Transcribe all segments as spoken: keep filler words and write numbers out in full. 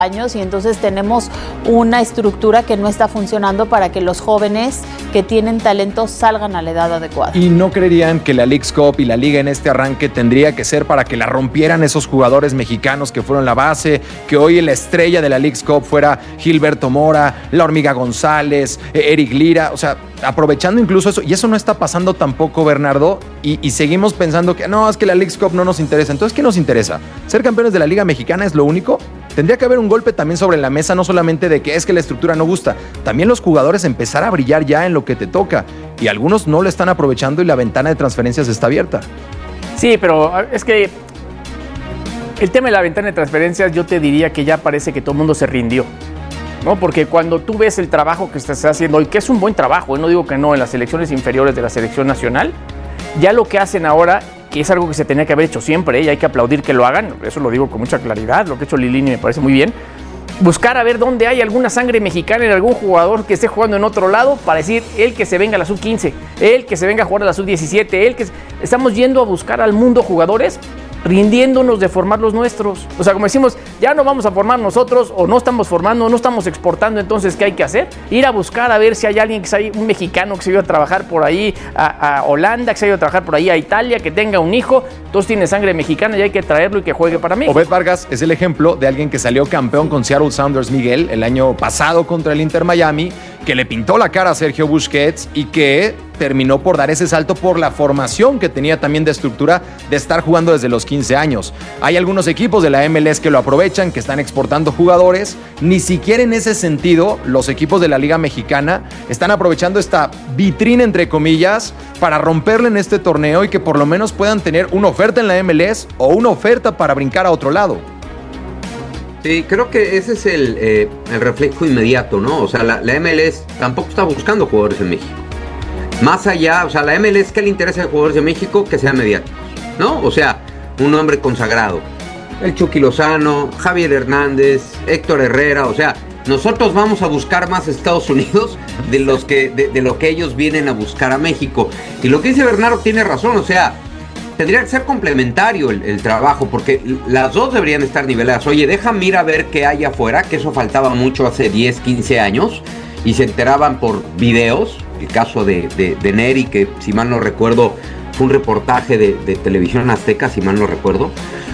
años y entonces tenemos una estructura que no está funcionando para que los jóvenes que tienen talento salgan a la edad adecuada. ¿Y no creerían que la Leagues Cup y la liga en este arranque tendría que ser para que la rompieran esos jugadores mexicanos que fueron la base, que hoy la estrella de la Leagues Cup fuera Gilberto Mora, La Hormiga González, Eric Lira, o sea, aprovechando incluso eso, y eso no está pasando tampoco, Bernardo, y, y seguimos pensando que no, es que la Leagues Cup no nos interesa. Entonces, ¿qué nos interesa? ¿Ser campeones de la Liga Mexicana es lo único? Tendría que haber un golpe también sobre la mesa, no solamente de que es que la estructura no gusta, también los jugadores empezar a brillar ya en lo que te toca, y algunos no lo están aprovechando y la ventana de transferencias está abierta. Sí, pero es que el tema de la ventana de transferencias, yo te diría que ya parece que todo el mundo se rindió, ¿no? Porque cuando tú ves el trabajo que se está haciendo hoy, que es un buen trabajo, no digo que no, en las selecciones inferiores de la selección nacional, ya lo que hacen ahora, que es algo que se tenía que haber hecho siempre, ¿eh? Y hay que aplaudir que lo hagan, eso lo digo con mucha claridad, lo que ha hecho Lilini me parece muy bien, buscar a ver dónde hay alguna sangre mexicana en algún jugador que esté jugando en otro lado para decir, él que se venga a la sub quince, él que se venga a jugar a la sub diecisiete, él que... Estamos yendo a buscar al mundo jugadores rindiéndonos de formar los nuestros. O sea, como decimos, ya no vamos a formar nosotros, o no estamos formando, no estamos exportando, entonces, ¿qué hay que hacer? Ir a buscar a ver si hay alguien, que sea un mexicano que se ha ido a trabajar por ahí a, a Holanda, que se ha ido a trabajar por ahí a Italia, que tenga un hijo, entonces tiene sangre mexicana y hay que traerlo y que juegue para México. Obed Vargas es el ejemplo de alguien que salió campeón con Seattle Sounders, Miguel, el año pasado contra el Inter Miami, que le pintó la cara a Sergio Busquets y que terminó por dar ese salto por la formación que tenía también de estructura de estar jugando desde los quince años. Hay algunos equipos de la M L S que lo aprovechan, que están exportando jugadores. Ni siquiera en ese sentido los equipos de la Liga Mexicana están aprovechando esta vitrina, entre comillas, para romperle en este torneo y que por lo menos puedan tener una oferta en la M L S o una oferta para brincar a otro lado. Sí, creo que ese es el, eh, el reflejo inmediato, ¿no? O sea, la, la M L S tampoco está buscando jugadores en México. Más allá, o sea, la M L S, ¿qué le interesa a los jugadores de México? Que sean mediáticos, ¿no? O sea, un hombre consagrado. El Chucky Lozano, Javier Hernández, Héctor Herrera, o sea, nosotros vamos a buscar más Estados Unidos de, los que, de, de lo que ellos vienen a buscar a México. Y lo que dice Bernardo tiene razón, o sea, tendría que ser complementario el, el trabajo, porque las dos deberían estar niveladas. Oye, déjame ir a ver qué hay afuera, que eso faltaba mucho hace diez, quince años, y se enteraban por videos. El caso de, de, de Neri, que si mal no recuerdo, fue un reportaje de, de Televisión Azteca, si mal no recuerdo.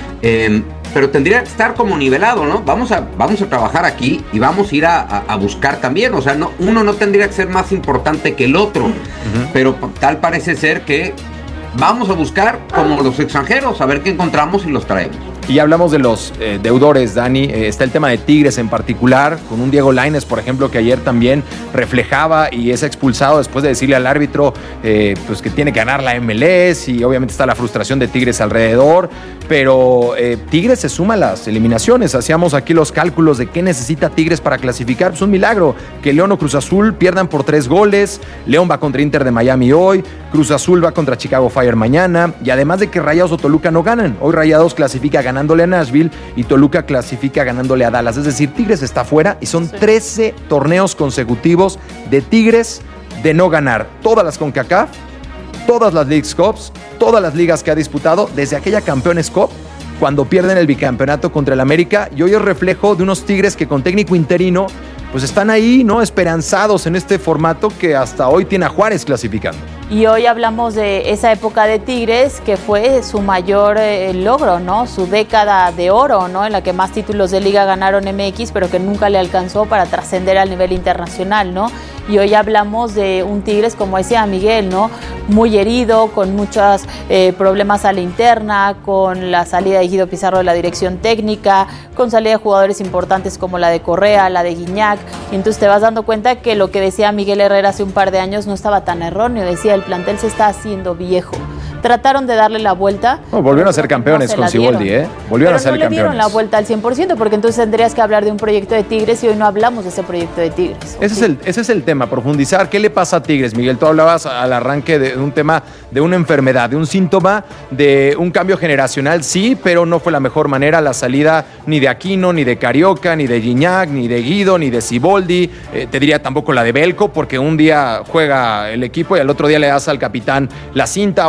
Eh, pero tendría que estar como nivelado, ¿no? Vamos a, vamos a trabajar aquí y vamos a ir a, a, a buscar también. O sea, no, uno no tendría que ser más importante que el otro, uh-huh. Pero tal parece ser que vamos a buscar como los extranjeros, a ver qué encontramos y los traemos. Y ya hablamos de los eh, deudores, Dani. Eh, está el tema de Tigres en particular, con un Diego Lainez, por ejemplo, que ayer también reflejaba y es expulsado después de decirle al árbitro eh, pues que tiene que ganar la M L S, y obviamente está la frustración de Tigres alrededor, pero eh, Tigres se suma a las eliminaciones. Hacíamos aquí los cálculos de qué necesita Tigres para clasificar. Pues un milagro que León o Cruz Azul pierdan por tres goles. León va contra Inter de Miami hoy, Cruz Azul va contra Chicago Fire mañana, y además de que Rayados o Toluca no ganan. Hoy Rayados clasifica ganando ganándole a Nashville y Toluca clasifica ganándole a Dallas. Es decir, Tigres está fuera y son trece torneos consecutivos de Tigres de no ganar. Todas las CONCACAF, todas las Leagues Cups, todas las ligas que ha disputado desde aquella Campeones Cup, cuando pierden el bicampeonato contra el América, y hoy es reflejo de unos Tigres que con técnico interino pues están ahí, ¿no? Esperanzados en este formato que hasta hoy tiene a Juárez clasificando. Y hoy hablamos de esa época de Tigres que fue su mayor eh, logro, ¿no? Su década de oro, ¿no? En la que más títulos de liga ganaron M X, pero que nunca le alcanzó para trascender al nivel internacional, ¿no? Y hoy hablamos de un Tigres, como decía Miguel, ¿no? Muy herido, con muchos eh, problemas a la interna, con la salida de Guido Pizarro de la dirección técnica, con salida de jugadores importantes como la de Correa, la de Guiñac. Y entonces te vas dando cuenta que lo que decía Miguel Herrera hace un par de años no estaba tan erróneo. Decía, el plantel se está haciendo viejo. Trataron de darle la vuelta. No, volvieron a ser campeones no con Siboldi, ¿eh? Volvieron pero a ser no campeones. le dieron la vuelta al cien por ciento, porque entonces tendrías que hablar de un proyecto de Tigres y hoy no hablamos de ese proyecto de Tigres. Ese, sí. es el, ese es el tema, profundizar. ¿Qué le pasa a Tigres, Miguel? Tú hablabas al arranque de un tema de una enfermedad, de un síntoma, de un cambio generacional, sí, pero no fue la mejor manera la salida ni de Aquino, ni de Carioca, ni de Gignac, ni de Guido, ni de Siboldi. Eh, te diría tampoco la de Belko, porque un día juega el equipo y al otro día le das al capitán la cinta, ahora se va a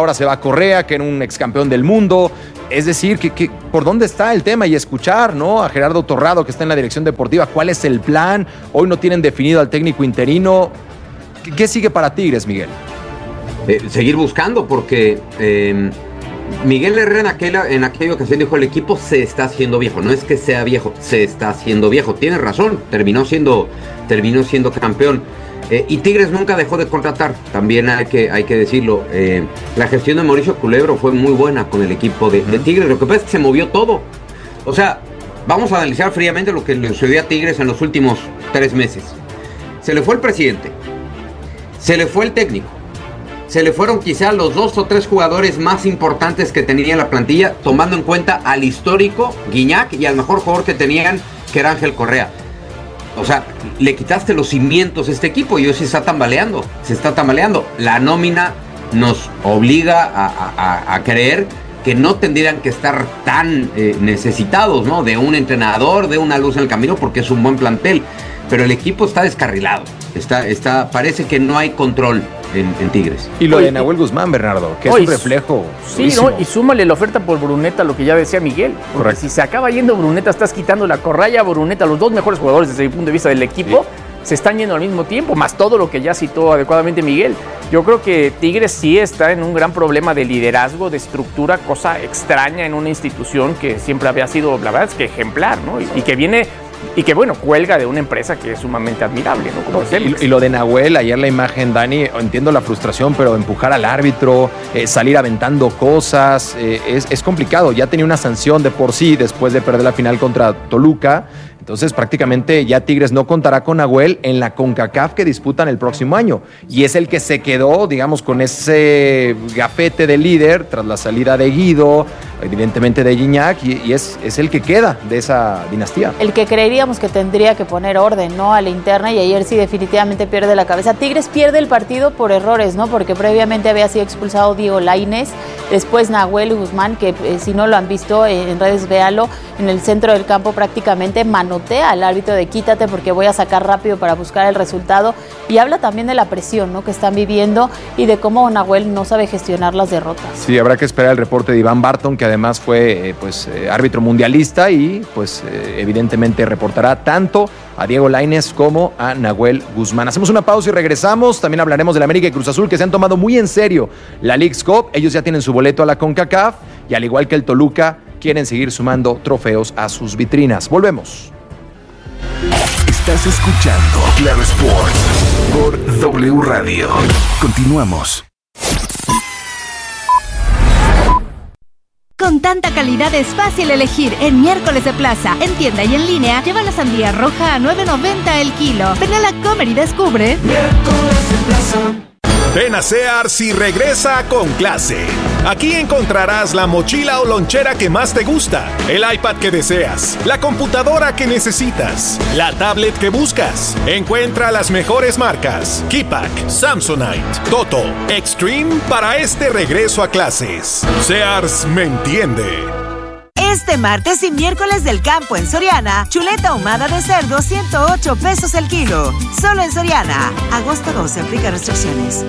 Correa, que era un ex campeón del mundo. Es decir, que, que por dónde está el tema y escuchar, ¿no? A Gerardo Torrado, que está en la dirección deportiva, cuál es el plan. Hoy no tienen definido al técnico interino. ¿Qué, qué sigue para Tigres, Miguel? Eh, seguir buscando, porque eh, Miguel Herrera en aquella, en aquella ocasión dijo: el equipo se está haciendo viejo. No es que sea viejo, se está haciendo viejo. Tiene razón, terminó siendo, terminó siendo campeón. Eh, y Tigres nunca dejó de contratar, también hay que, hay que decirlo. Eh, la gestión de Mauricio Culebro fue muy buena con el equipo de, de Tigres. Lo que pasa es que se movió todo. O sea, vamos a analizar fríamente lo que le sucedió a Tigres en los últimos tres meses. Se le fue el presidente, se le fue el técnico, se le fueron quizá los dos o tres jugadores más importantes que tenía la plantilla, tomando en cuenta al histórico Guiñac y al mejor jugador que tenían, que era Ángel Correa. O sea, le quitaste los cimientos a este equipo y hoy se está tambaleando, se está tambaleando. La nómina nos obliga a, a, a creer que no tendrían que estar tan eh, necesitados, ¿no? De un entrenador, de una luz en el camino, porque es un buen plantel. Pero el equipo está descarrilado, está, está, parece que no hay control en, en Tigres. Y lo Oye, de Nahuel Guzmán, Bernardo, que Oye, es un reflejo. Sí, ¿no? Y súmale la oferta por Bruneta, lo que ya decía Miguel. Porque Correcto. Si se acaba yendo Bruneta, estás quitando la Correa, Bruneta, los dos mejores jugadores desde mi punto de vista del equipo, sí. se están yendo al mismo tiempo, más todo lo que ya citó adecuadamente Miguel. Yo creo que Tigres sí está en un gran problema de liderazgo, de estructura, cosa extraña en una institución que siempre había sido, la verdad es que ejemplar, ¿no? Y, y que viene... Y que, bueno, cuelga de una empresa que es sumamente admirable, ¿no? Como y, y lo de Nahuel, ayer la imagen, Dani, entiendo la frustración, pero empujar al árbitro, eh, salir aventando cosas, eh, es, es complicado. Ya tenía una sanción de por sí después de perder la final contra Toluca. Entonces, prácticamente ya Tigres no contará con Nahuel en la CONCACAF que disputan el próximo año. Y es el que se quedó, digamos, con ese gafete de líder tras la salida de Guido, evidentemente de Guiñac, y, y es, es el que queda de esa dinastía. El que creeríamos que tendría que poner orden, ¿no? A la interna, y ayer sí definitivamente pierde la cabeza. Tigres pierde el partido por errores, ¿no? Porque previamente había sido expulsado Diego Lainez, después Nahuel Guzmán, que eh, si no lo han visto eh, en redes, véalo, en el centro del campo prácticamente manotea al árbitro de quítate porque voy a sacar rápido para buscar el resultado, y habla también de la presión, ¿no? que están viviendo y de cómo Nahuel no sabe gestionar las derrotas. Sí, habrá que esperar el reporte de Iván Barton, que además fue eh, pues eh, árbitro mundialista y pues eh, evidentemente reportará tanto a Diego Lainez como a Nahuel Guzmán. Hacemos una pausa y regresamos. También hablaremos del América y Cruz Azul, que se han tomado muy en serio la Leagues Cup. Ellos ya tienen su boleto a la CONCACAF y, al igual que el Toluca, quieren seguir sumando trofeos a sus vitrinas. Volvemos. Estás escuchando Claro Sports por W Radio. Continuamos. Con tanta calidad es fácil elegir. En Miércoles de Plaza, en tienda y en línea, lleva la sandía roja a nueve noventa el kilo. Ven a la Comer y descubre. Miércoles de Plaza. Ven a Sears y regresa con clase. Aquí encontrarás la mochila o lonchera que más te gusta, el iPad que deseas, la computadora que necesitas, la tablet que buscas. Encuentra las mejores marcas: Keypack, Samsonite, Toto, Extreme para este regreso a clases. Sears me entiende. Este martes y miércoles del campo en Soriana, chuleta ahumada de cerdo ciento ocho pesos el kilo. Solo en Soriana. Agosto doce, aplica restricciones.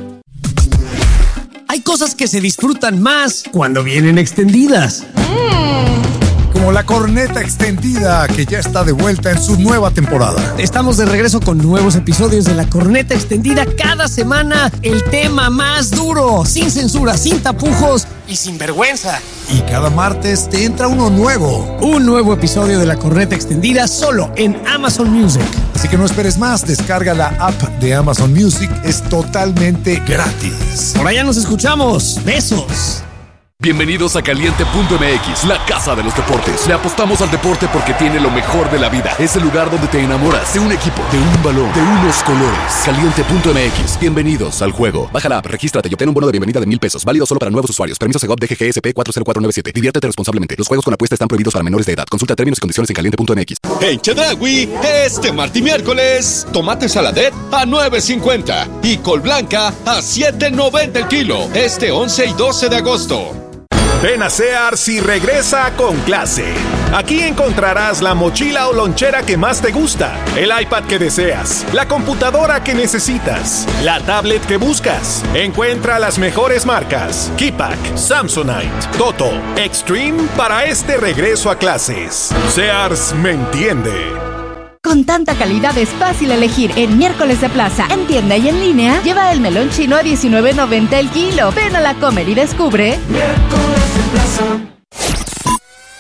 Hay cosas que se disfrutan más cuando vienen extendidas. Mm. Como la corneta extendida, que ya está de vuelta en su nueva temporada. Estamos de regreso con nuevos episodios de la corneta extendida cada semana. El tema más duro, sin censura, sin tapujos y sin vergüenza. Y cada martes te entra uno nuevo. Un nuevo episodio de la corneta extendida solo en Amazon Music. Así que no esperes más, descarga la app de Amazon Music, es totalmente gratis. Por allá nos escuchamos. Besos. Bienvenidos a Caliente punto M X, la casa de los deportes. Le apostamos al deporte porque tiene lo mejor de la vida. Es el lugar donde te enamoras de un equipo, de un balón, de unos colores. Caliente punto M X, bienvenidos al juego. Baja la app, regístrate y obtén un bono de bienvenida de mil pesos. Válido solo para nuevos usuarios. Permiso Segov D G G S P cuatro cero cuatro nueve siete. Diviértete responsablemente. Los juegos con apuesta están prohibidos para menores de edad. Consulta términos y condiciones en Caliente punto M X. En Chedraui, este martes y miércoles, tomate saladet a nueve cincuenta y col blanca a siete noventa el kilo. Este once y doce de agosto. Ven a Sears y regresa con clase. Aquí encontrarás la mochila o lonchera que más te gusta, el iPad que deseas, la computadora que necesitas, la tablet que buscas. Encuentra las mejores marcas: Keypack, Samsonite, Toto, Extreme para este regreso a clases. Sears me entiende. Con tanta calidad es fácil elegir en Miércoles de Plaza. En tienda y en línea, lleva el melón chino a diecinueve noventa el kilo. Ven a la Comer y descubre Miércoles de Plaza.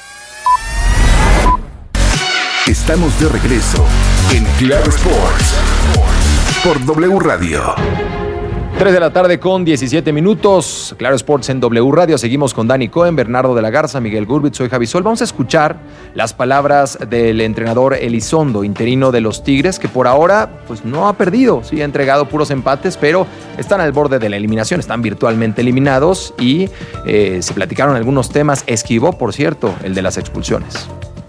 Estamos de regreso en Claro Sports por W Radio. tres de la tarde con diecisiete minutos. Claro Sports en W Radio. Seguimos con Dani Cohen, Bernardo de la Garza, Miguel Gurbitz, soy Javi Sol. Vamos a escuchar las palabras del entrenador Elizondo, interino de los Tigres, que por ahora pues no ha perdido. Sí, ha entregado puros empates, pero están al borde de la eliminación. Están virtualmente eliminados y eh, se platicaron algunos temas. Esquivó, por cierto, el de las expulsiones.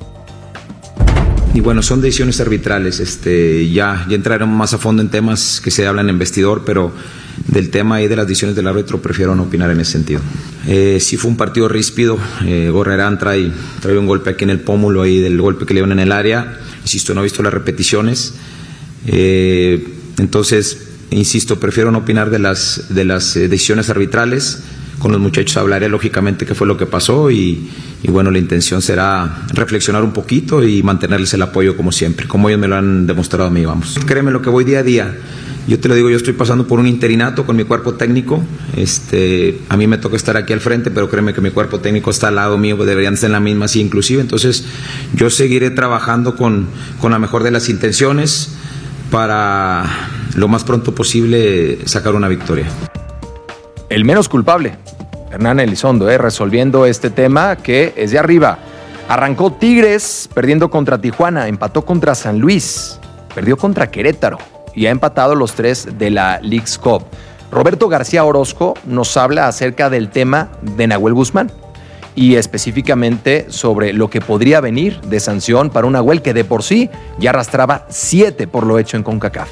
Y bueno, son decisiones arbitrales. Este, ya, ya entraremos más a fondo en temas que se hablan en vestidor, pero del tema y de las decisiones del árbitro prefiero no opinar en ese sentido. Eh, sí fue un partido ríspido. eh, Gorrerán trae, trae un golpe aquí en el pómulo ahí del golpe que le dieron en el área. Insisto, no he visto las repeticiones. Eh, entonces, insisto, prefiero no opinar de las, de las eh, decisiones arbitrales. Con los muchachos hablaré lógicamente qué fue lo que pasó y, y bueno, la intención será reflexionar un poquito y mantenerles el apoyo como siempre, como ellos me lo han demostrado a mí, vamos. Créeme lo que voy día a día. Yo te lo digo, yo estoy pasando por un interinato con mi cuerpo técnico. Este, a mí me toca estar aquí al frente, pero créeme que mi cuerpo técnico está al lado mío, deberían estar en la misma, así inclusive. Entonces, yo seguiré trabajando con, con la mejor de las intenciones para lo más pronto posible sacar una victoria. El menos culpable, Hernán Elizondo, eh, resolviendo este tema que es de arriba. Arrancó Tigres perdiendo contra Tijuana, empató contra San Luis, perdió contra Querétaro y ha empatado los tres de la Leagues Cup. Roberto García Orozco nos habla acerca del tema de Nahuel Guzmán y específicamente sobre lo que podría venir de sanción para un Nahuel que de por sí ya arrastraba siete por lo hecho en CONCACAF.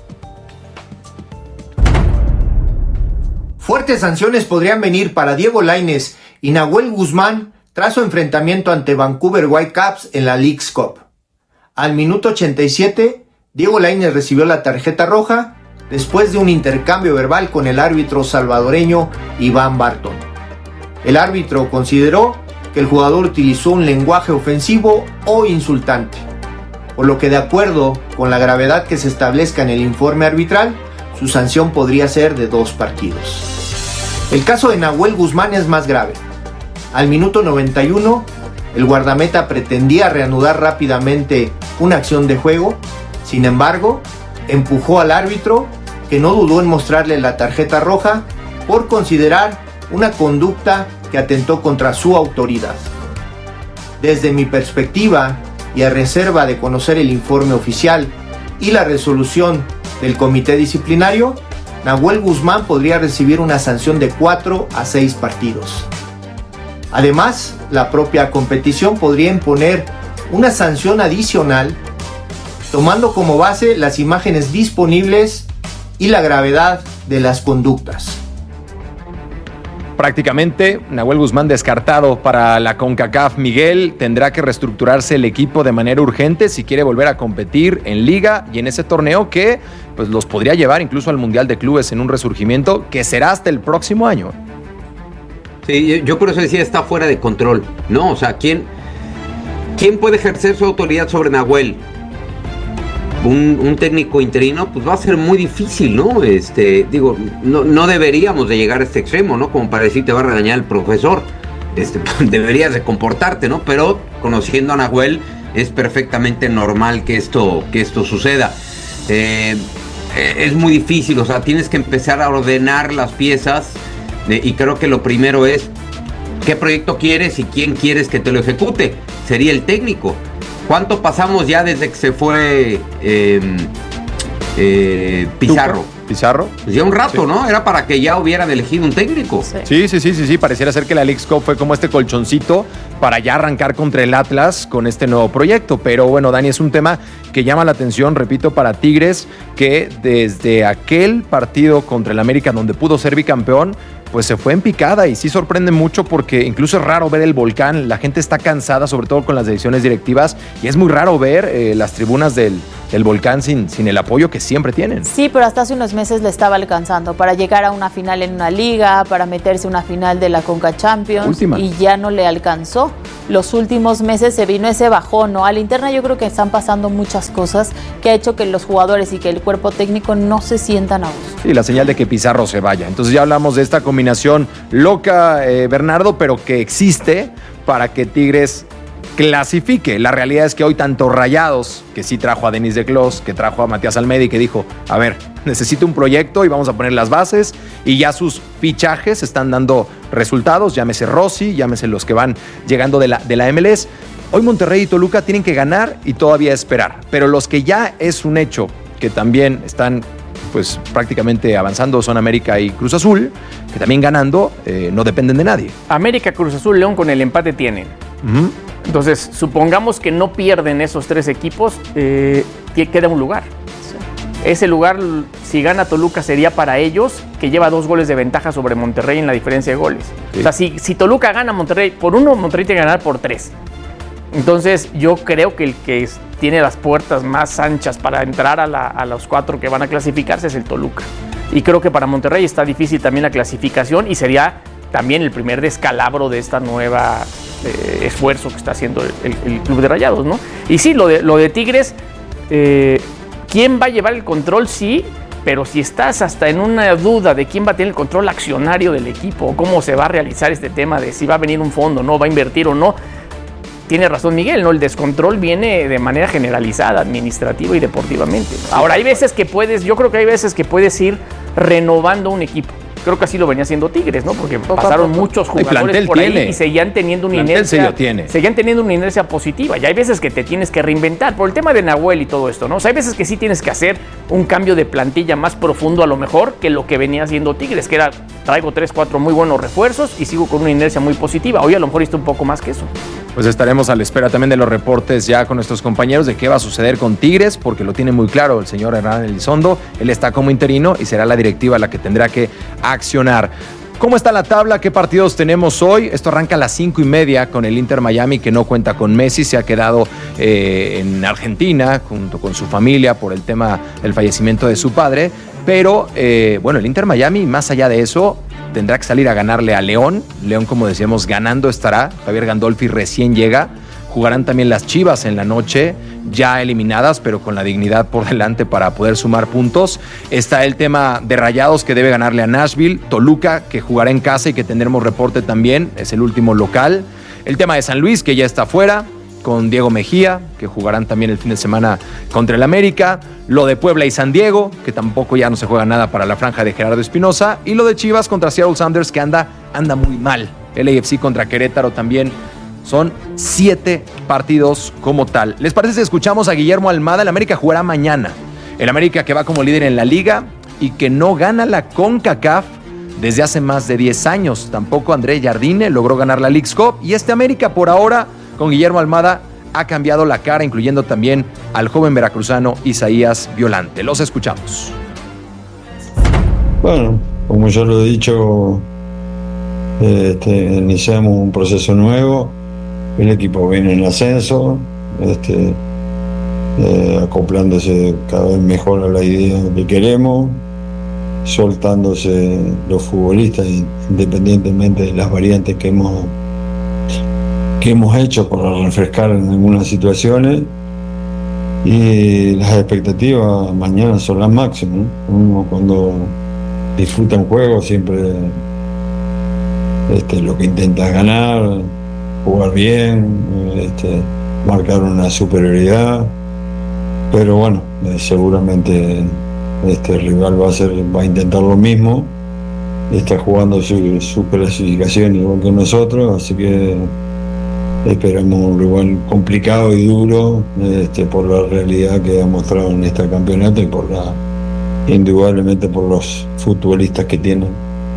Fuertes sanciones podrían venir para Diego Lainez y Nahuel Guzmán tras su enfrentamiento ante Vancouver Whitecaps en la Leagues Cup. Al minuto ochenta y siete, Diego Lainez recibió la tarjeta roja después de un intercambio verbal con el árbitro salvadoreño Iván Barton. El árbitro consideró que el jugador utilizó un lenguaje ofensivo o insultante, por lo que de acuerdo con la gravedad que se establezca en el informe arbitral, su sanción podría ser de dos partidos. El caso de Nahuel Guzmán es más grave. Al minuto noventa y uno, el guardameta pretendía reanudar rápidamente una acción de juego. Sin embargo, empujó al árbitro, que no dudó en mostrarle la tarjeta roja por considerar una conducta que atentó contra su autoridad. Desde mi perspectiva, y a reserva de conocer el informe oficial y la resolución del comité disciplinario, Nahuel Guzmán podría recibir una sanción de cuatro a seis partidos. Además, la propia competición podría imponer una sanción adicional, tomando como base las imágenes disponibles y la gravedad de las conductas. Prácticamente, Nahuel Guzmán descartado para la CONCACAF. Miguel, tendrá que reestructurarse el equipo de manera urgente si quiere volver a competir en Liga y en ese torneo que pues, los podría llevar incluso al Mundial de Clubes en un resurgimiento que será hasta el próximo año. Sí, yo por eso decía, está fuera de control, ¿no? O sea, ¿quién, quién puede ejercer su autoridad sobre Nahuel? Un, un técnico interino, pues va a ser muy difícil, ¿no? Este, digo, no, no deberíamos de llegar a este extremo, ¿no? Como para decir te va a regañar el profesor. Este, deberías de comportarte, ¿no? Pero conociendo a Nahuel es perfectamente normal que esto, que esto suceda. Eh, es muy difícil, o sea, tienes que empezar a ordenar las piezas eh, y creo que lo primero es qué proyecto quieres y quién quieres que te lo ejecute. Sería el técnico. ¿Cuánto pasamos ya desde que se fue eh, eh, Pizarro? ¿Pizarro? Pues ya un rato, sí. ¿No? Era para que ya hubieran elegido un técnico. Sí, sí, sí, sí, sí. Pareciera ser que la Leagues Cup fue como este colchoncito para ya arrancar contra el Atlas con este nuevo proyecto. Pero bueno, Dani, es un tema que llama la atención, repito, para Tigres, que desde aquel partido contra el América, donde pudo ser bicampeón, pues se fue en picada y sí sorprende mucho porque incluso es raro ver el volcán, la gente está cansada, sobre todo con las decisiones directivas, y es muy raro ver eh, las tribunas del, del volcán sin, sin el apoyo que siempre tienen. Sí, pero hasta hace unos meses le estaba alcanzando para llegar a una final en una liga, para meterse a una final de la Conca Champions. Última. Y ya no le alcanzó. Los últimos meses se vino ese bajón, ¿no? A la interna yo creo que están pasando muchas cosas que ha hecho que los jugadores y que el cuerpo técnico no se sientan a gusto. Sí, la señal de que Pizarro se vaya. Entonces ya hablamos de esta combinación loca, eh, Bernardo, pero que existe para que Tigres clasifique. La realidad es que hoy tanto Rayados, que sí trajo a Denis de Clos, que trajo a Matías Almeida y que dijo, a ver, necesito un proyecto y vamos a poner las bases, y ya sus fichajes están dando resultados, llámese Rossi, llámese los que van llegando de la, de la M L S. Hoy Monterrey y Toluca tienen que ganar y todavía esperar, pero los que ya es un hecho que también están pues prácticamente avanzando son América y Cruz Azul, que también ganando eh, no dependen de nadie. América, Cruz Azul, León con el empate tienen. Uh-huh. Entonces, supongamos que no pierden esos tres equipos, eh, queda un lugar. Sí. Ese lugar, si gana Toluca, sería para ellos, que lleva dos goles de ventaja sobre Monterrey en la diferencia de goles. Sí. O sea, si, si Toluca gana Monterrey por uno, Monterrey tiene que ganar por tres. Entonces, yo creo que el que es, tiene las puertas más anchas para entrar a, la, a los cuatro que van a clasificarse es el Toluca. Y creo que para Monterrey está difícil también la clasificación y sería también el primer descalabro de esta nueva eh, esfuerzo que está haciendo el, el, el Club de Rayados, ¿no? Y sí, lo de, lo de Tigres, eh, ¿quién va a llevar el control? Sí, pero si estás hasta en una duda de quién va a tener el control accionario del equipo, cómo se va a realizar este tema de si va a venir un fondo, no va a invertir o no, tiene razón Miguel, ¿no? El descontrol viene de manera generalizada, administrativa y deportivamente. Ahora, hay veces que puedes, yo creo que hay veces que puedes ir renovando un equipo. Creo que así lo venía haciendo Tigres, ¿no? Porque pasaron muchos jugadores por ahí y seguían teniendo una inercia, seguían teniendo una inercia positiva. Y hay veces que te tienes que reinventar por el tema de Nahuel y todo esto, ¿no? O sea, hay veces que sí tienes que hacer un cambio de plantilla más profundo a lo mejor que lo que venía haciendo Tigres, que era traigo tres, cuatro muy buenos refuerzos y sigo con una inercia muy positiva. Hoy a lo mejor está un poco más que eso. Pues estaremos a la espera también de los reportes ya con nuestros compañeros de qué va a suceder con Tigres, porque lo tiene muy claro el señor Hernán Elizondo. Él está como interino y será la directiva la que tendrá que accionar. ¿Cómo está la tabla? ¿Qué partidos tenemos hoy? Esto arranca a las cinco y media con el Inter Miami, que no cuenta con Messi, se ha quedado eh, en Argentina junto con su familia por el tema del fallecimiento de su padre. Pero, eh, bueno, el Inter Miami, más allá de eso, tendrá que salir a ganarle a León. León, como decíamos, ganando estará. Javier Gandolfi recién llega. Jugarán también las Chivas en la noche, ya eliminadas, pero con la dignidad por delante para poder sumar puntos. Está el tema de Rayados, que debe ganarle a Nashville. Toluca, que jugará en casa y que tendremos reporte también, es el último local. El tema de San Luis, que ya está fuera, con Diego Mejía, que jugarán también el fin de semana contra el América. Lo de Puebla y San Diego, que tampoco ya no se juega nada para la franja de Gerardo Espinosa. Y lo de Chivas contra Seattle Sounders, que anda, anda muy mal. El A F C contra Querétaro también. Son siete partidos como tal. ¿Les parece si escuchamos a Guillermo Almada? El América jugará mañana. El América, que va como líder en la liga y que no gana la CONCACAF desde hace más de diez años. Tampoco André Jardine logró ganar la Leagues Cup. Y este América, por ahora, con Guillermo Almada, ha cambiado la cara, incluyendo también al joven veracruzano Isaías Violante. Los escuchamos. Bueno, como ya lo he dicho, este, iniciamos un proceso nuevo. El equipo viene en ascenso, este, eh, acoplándose cada vez mejor a la idea que queremos, soltándose los futbolistas independientemente de las variantes que hemos que hemos hecho para refrescar en algunas situaciones, y las expectativas mañana son las máximas, ¿no? Uno cuando disfruta un juego siempre este, lo que intenta es ganar, jugar bien, este, marcar una superioridad, pero bueno, eh, seguramente este el rival va a hacer, va a intentar lo mismo, está jugando su, su clasificación igual que nosotros, así que esperamos un rival complicado y duro, este, por la realidad que ha mostrado en este campeonato y por la, indudablemente por los futbolistas que tienen.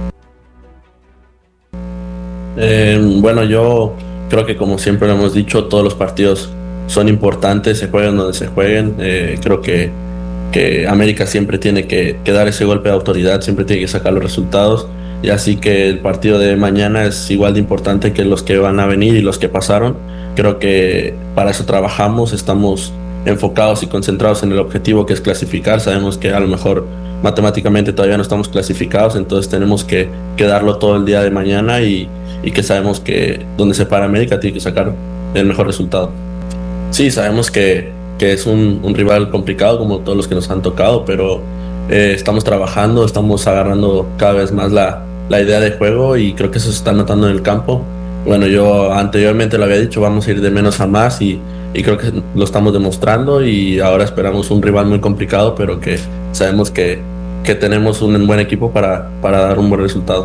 Eh, bueno, yo creo que como siempre lo hemos dicho, todos los partidos son importantes, se jueguen donde se jueguen. Eh, creo que, que América siempre tiene que, que dar ese golpe de autoridad, siempre tiene que sacar los resultados. y así que el partido de mañana es igual de importante que los que van a venir y los que pasaron. Creo que para eso trabajamos, estamos enfocados y concentrados en el objetivo, que es clasificar. Sabemos que a lo mejor matemáticamente todavía no estamos clasificados, entonces tenemos que, que darlo todo el día de mañana y, y que sabemos que donde se para América tiene que sacar el mejor resultado. Sí, sabemos que, que es un, un rival complicado como todos los que nos han tocado, pero eh, estamos trabajando, estamos agarrando cada vez más la, la idea de juego y creo que eso se está notando en el campo. Bueno, yo anteriormente lo había dicho, vamos a ir de menos a más y, y creo que lo estamos demostrando, y ahora esperamos un rival muy complicado, pero que sabemos que, que tenemos un buen equipo para, para dar un buen resultado.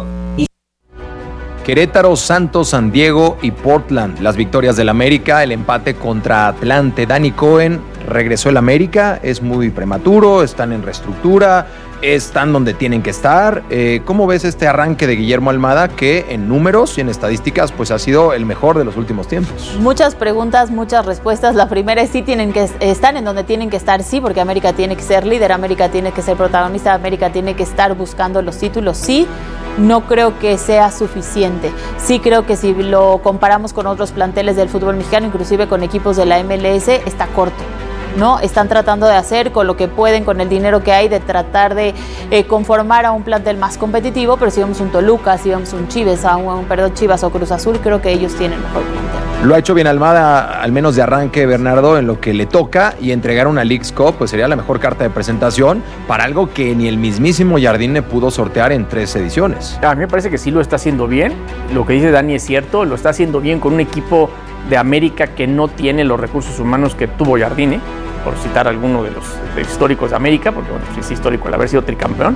Querétaro, Santos, San Diego y Portland. Las victorias del América, el empate contra Atlante. Dani Cohen, regresó el América, es muy prematuro, están en reestructura, están donde tienen que estar. Eh, ¿Cómo ves este arranque de Guillermo Almada, que en números y en estadísticas pues ha sido el mejor de los últimos tiempos? Muchas preguntas, muchas respuestas. La primera es sí, tienen que están en donde tienen que estar, sí, porque América tiene que ser líder, América tiene que ser protagonista, América tiene que estar buscando los títulos, sí. No creo que sea suficiente. Sí creo que si lo comparamos con otros planteles del fútbol mexicano, inclusive con equipos de la M L S, está corto, ¿no? Están tratando de hacer con lo que pueden, con el dinero que hay, de tratar de eh, conformar a un plantel más competitivo, pero si vemos un Toluca, si vemos un Chivas, a un, perdón, Chivas o Cruz Azul, creo que ellos tienen mejor plantel. Lo ha hecho bien Almada, al menos de arranque, Bernardo, en lo que le toca, y entregar una Leagues Cup pues sería la mejor carta de presentación para algo que ni el mismísimo Jardine pudo sortear en tres ediciones. A mí me parece que sí lo está haciendo bien. Lo que dice Dani es cierto, lo está haciendo bien con un equipo de América que no tiene los recursos humanos que tuvo Jardine, por citar alguno de los de históricos de América, porque bueno, sí es histórico el haber sido tricampeón.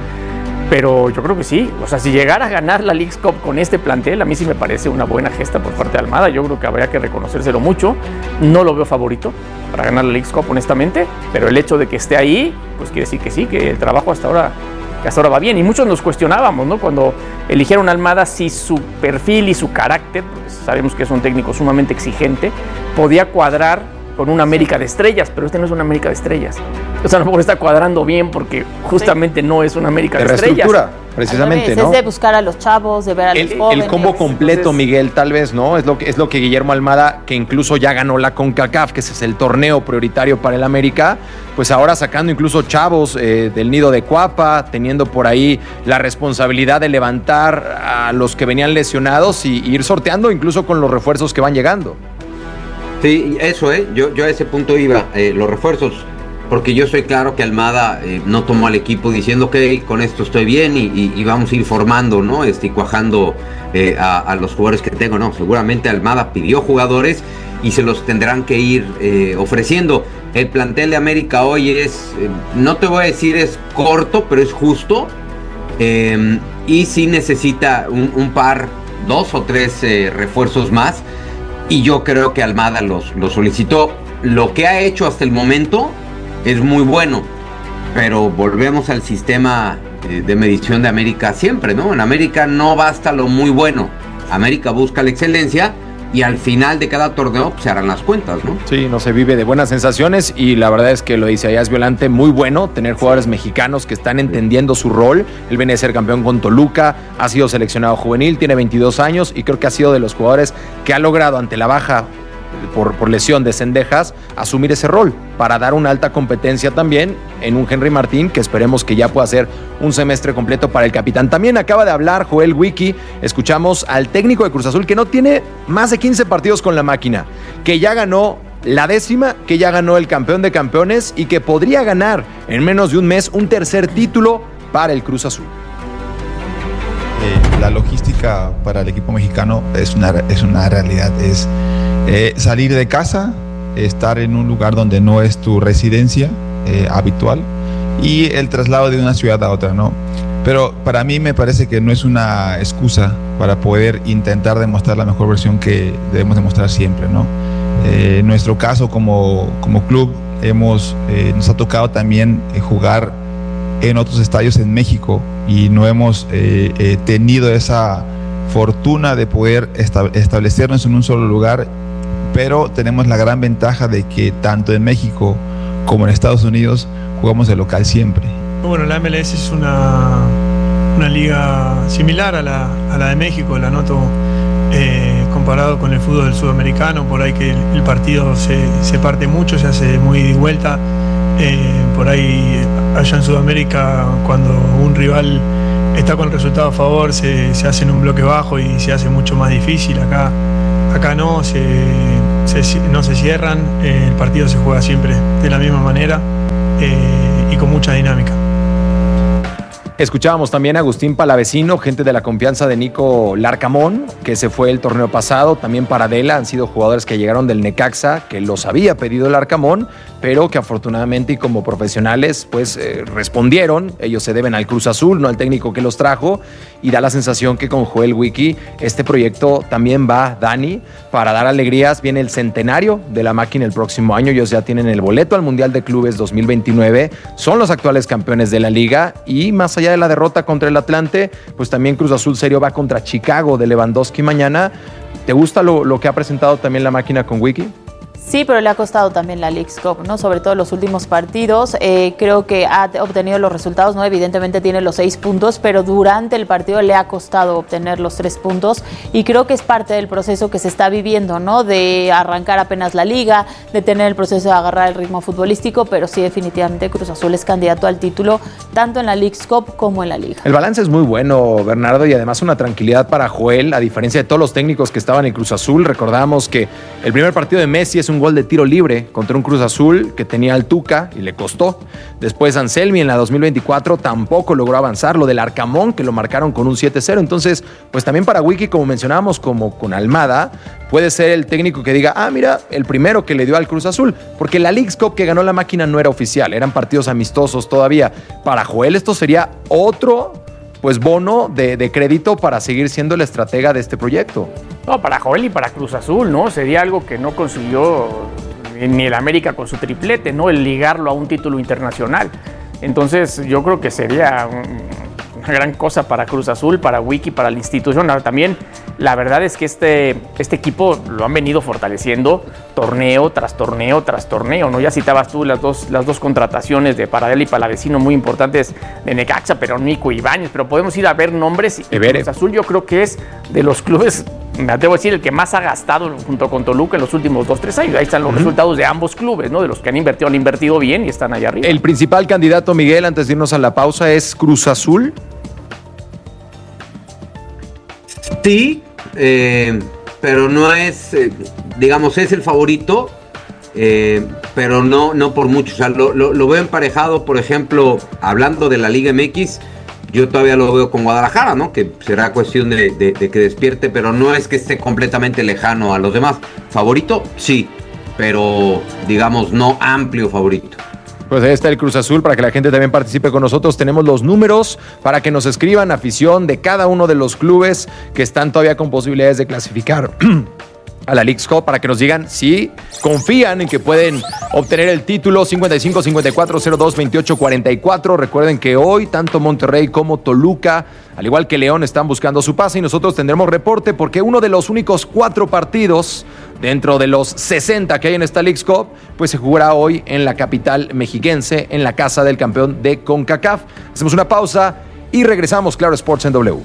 Pero yo creo que sí, o sea, si llegara a ganar la Leagues Cup con este plantel, a mí sí me parece una buena gesta por parte de Almada. Yo creo que habría que reconocérselo mucho. No lo veo favorito para ganar la Leagues Cup, honestamente, pero el hecho de que esté ahí, pues quiere decir que sí, que el trabajo hasta ahora, que hasta ahora va bien. Y muchos nos cuestionábamos, ¿no? Cuando eligieron a Almada, si su perfil y su carácter, pues sabemos que es un técnico sumamente exigente, podía cuadrar con una América de estrellas, pero este no es una América de estrellas. O sea, a lo mejor está cuadrando bien porque justamente sí. no es una América de, de estrellas. Precisamente, ¿no? Es de buscar a los chavos, de ver a el, los jóvenes. El combo completo, entonces, Miguel, tal vez, ¿no? Es lo que es lo que Guillermo Almada, que incluso ya ganó la CONCACAF, que ese es el torneo prioritario para el América, pues ahora sacando incluso chavos eh, del nido de Cuapa, teniendo por ahí la responsabilidad de levantar a los que venían lesionados y, y ir sorteando incluso con los refuerzos que van llegando. Sí, eso, ¿eh? Yo, yo a ese punto iba, eh, los refuerzos, porque yo soy claro que Almada eh, no tomó al equipo diciendo que con esto estoy bien y, y, y vamos a ir formando, ¿no? Este, y cuajando eh, a, a los jugadores que tengo, ¿no? Seguramente Almada pidió jugadores y se los tendrán que ir eh, ofreciendo. El plantel de América hoy es, eh, no te voy a decir es corto, pero es justo, eh, y sí necesita un, un par, dos o tres eh, refuerzos más. Y yo creo que Almada los, los solicitó. Lo que ha hecho hasta el momento es muy bueno, pero volvemos al sistema de medición de América siempre, ¿no? En América no basta lo muy bueno. América busca la excelencia y al final de cada torneo pues, se harán las cuentas, ¿no? Sí, no se vive de buenas sensaciones y la verdad es que lo dice Ayaz Violante, muy bueno tener jugadores mexicanos que están entendiendo su rol. Él viene de ser campeón con Toluca, ha sido seleccionado juvenil, tiene veintidós años y creo que ha sido de los jugadores que ha logrado ante la baja por, por lesión de Cendejas asumir ese rol para dar una alta competencia también en un Henry Martín que esperemos que ya pueda ser un semestre completo para el capitán. También acaba de hablar Joel Wiki, escuchamos al técnico de Cruz Azul que no tiene más de quince partidos con la máquina, que ya ganó la décima, que ya ganó el campeón de campeones y que podría ganar en menos de un mes un tercer título para el Cruz Azul. Eh, la logística para el equipo mexicano es una, es una realidad, es eh, salir de casa, estar en un lugar donde no es tu residencia eh, habitual y el traslado de una ciudad a otra, ¿no? Pero para mí me parece que no es una excusa para poder intentar demostrar la mejor versión que debemos demostrar siempre, ¿no? Eh, en nuestro caso como, como club hemos, eh, nos ha tocado también eh, jugar en otros estadios en México y no hemos eh, eh, tenido esa fortuna de poder estab- establecernos en un solo lugar, pero tenemos la gran ventaja de que tanto en México como en Estados Unidos jugamos de local siempre. Bueno, la M L S es una, una liga similar a la, a la de México, la noto eh, comparado con el fútbol del sudamericano, por ahí que el, el partido se, se parte mucho, se hace muy ida y vuelta. Eh, por ahí allá en Sudamérica, cuando un rival está con el resultado a favor, se, se hace en un bloque bajo y se hace mucho más difícil. Acá, acá no, se, se, no se cierran, eh, el partido se juega siempre de la misma manera eh, y con mucha dinámica. Escuchábamos también a Agustín Palavecino, gente de la confianza de Nico Larcamón, que se fue el torneo pasado. También Paradela, han sido jugadores que llegaron del Necaxa, que los había pedido el Larcamón, pero que afortunadamente y como profesionales pues eh, respondieron. Ellos se deben al Cruz Azul, no al técnico que los trajo, y da la sensación que con Joel Wiki este proyecto también va, Dani, para dar alegrías. Viene el centenario de la máquina el próximo año. Ellos ya tienen el boleto al Mundial de Clubes dos mil veintinueve, son los actuales campeones de la liga, y más allá de la derrota contra el Atlante, pues también Cruz Azul serio va contra Chicago de Lewandowski mañana. ¿Te gusta lo, lo que ha presentado también la máquina con Wiki? Sí, pero le ha costado también la Leagues Cup, ¿no? Sobre todo los últimos partidos. Eh, creo que ha obtenido los resultados, ¿no? Evidentemente tiene los seis puntos, pero durante el partido le ha costado obtener los tres puntos. Y creo que es parte del proceso que se está viviendo, ¿no? De arrancar apenas la liga, de tener el proceso de agarrar el ritmo futbolístico, pero sí, definitivamente Cruz Azul es candidato al título, tanto en la Leagues Cup como en la Liga. El balance es muy bueno, Bernardo, y además una tranquilidad para Joel, a diferencia de todos los técnicos que estaban en Cruz Azul. Recordamos que el primer partido de Messi es un gol de tiro libre contra un Cruz Azul que tenía al Tuca y le costó. Después Anselmi en la dos mil veinticuatro tampoco logró avanzar. Lo del Arcamón, que lo marcaron con un siete cero. Entonces, pues también para Wiki, como mencionábamos, como con Almada, puede ser el técnico que diga, ah, mira, el primero que le dio al Cruz Azul, porque la Leagues Cup que ganó la máquina no era oficial, eran partidos amistosos todavía. Para Joel esto sería otro pues bono de, de crédito para seguir siendo el estratega de este proyecto. No, para Joel y para Cruz Azul, ¿no? Sería algo que no consiguió ni el América con su triplete, ¿no? El ligarlo a un título internacional. Entonces, yo creo que sería una gran cosa para Cruz Azul, para Wiki, para la institución. Ahora, también, la verdad es que este, este equipo lo han venido fortaleciendo torneo tras torneo tras torneo, ¿no? Ya citabas tú las dos, las dos contrataciones de Paradela y Palavecino muy importantes de Necaxa, pero Nico Ibáñez, pero podemos ir a ver nombres. Y Cruz Azul yo creo que es de los clubes, me atrevo a decir, el que más ha gastado junto con Toluca en los últimos dos, tres años. Ahí están los uh-huh. resultados de ambos clubes, ¿no? De los que han invertido, han invertido bien y están allá arriba. El principal candidato, Miguel, antes de irnos a la pausa, es Cruz Azul. Sí, eh, pero no es, eh, digamos, es el favorito, eh, pero no, no por mucho. O sea, lo, lo, lo veo emparejado, por ejemplo, hablando de la Liga M X, yo todavía lo veo con Guadalajara, ¿no? Que será cuestión de, de, de que despierte, pero no es que esté completamente lejano a los demás. ¿Favorito? Sí, pero digamos, no amplio favorito. Pues ahí está el Cruz Azul, para que la gente también participe con nosotros. Tenemos los números para que nos escriban, afición de cada uno de los clubes que están todavía con posibilidades de clasificar a la Leagues Cup, para que nos digan si confían en que pueden obtener el título. Cincuenta y cinco, cincuenta y cuatro, cero dos, veintiocho, cuarenta y cuatro. Recuerden que hoy tanto Monterrey como Toluca, al igual que León, están buscando su pase, y nosotros tendremos reporte porque uno de los únicos cuatro partidos dentro de los sesenta que hay en esta Leagues Cup, pues se jugará hoy en la capital mexiquense, en la casa del campeón de CONCACAF. Hacemos una pausa y regresamos. Claro Sports en W.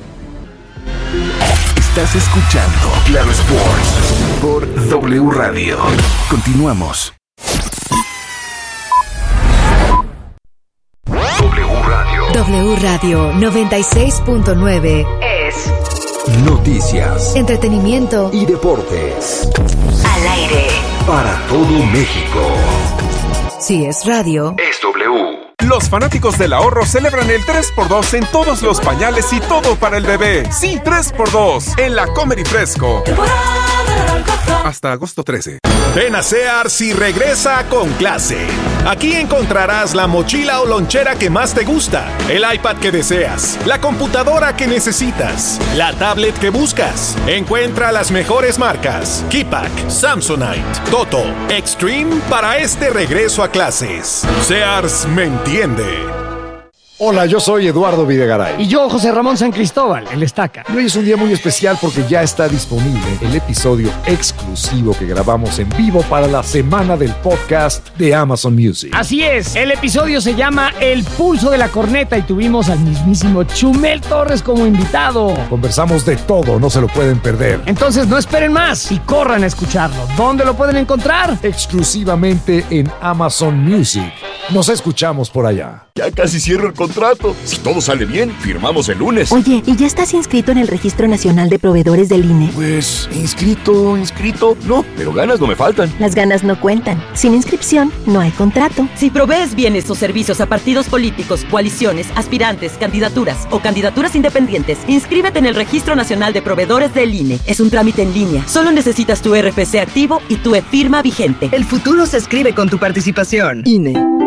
Estás escuchando Claro Sports por W Radio. Continuamos. W Radio. W Radio noventa y seis punto nueve es noticias, entretenimiento y deportes. Al aire. Para todo México. Si es radio, es W. Los fanáticos del ahorro celebran el tres por dos en todos los pañales y todo para el bebé. Sí, tres por dos en la Comer y Fresco. Hasta agosto trece. Ven a Sears y regresa con clase. Aquí encontrarás la mochila o lonchera que más te gusta, el iPad que deseas, la computadora que necesitas, la tablet que buscas. Encuentra las mejores marcas: Keypack, Samsonite, Toto, Extreme para este regreso a clases. Sears me entiende. Hola, yo soy Eduardo Videgaray. Y yo, José Ramón San Cristóbal, el Estaca. Y hoy es un día muy especial porque ya está disponible el episodio exclusivo que grabamos en vivo para la semana del podcast de Amazon Music. Así es, el episodio se llama El Pulso de la Corneta y tuvimos al mismísimo Chumel Torres como invitado. Conversamos de todo, no se lo pueden perder. Entonces no esperen más y corran a escucharlo. ¿Dónde lo pueden encontrar? Exclusivamente en Amazon Music. Nos escuchamos por allá. Ya casi cierro el contrato. Si todo sale bien, firmamos el lunes. Oye, ¿y ya estás inscrito en el Registro Nacional de Proveedores del I N E? Pues, inscrito, inscrito, no, pero ganas no me faltan. Las ganas no cuentan. Sin inscripción, no hay contrato. Si provees bienes o servicios a partidos políticos, coaliciones, aspirantes, candidaturas o candidaturas independientes, inscríbete en el Registro Nacional de Proveedores del I N E. Es un trámite en línea. Solo necesitas tu R F C activo y tu e-firma vigente. El futuro se escribe con tu participación. I N E.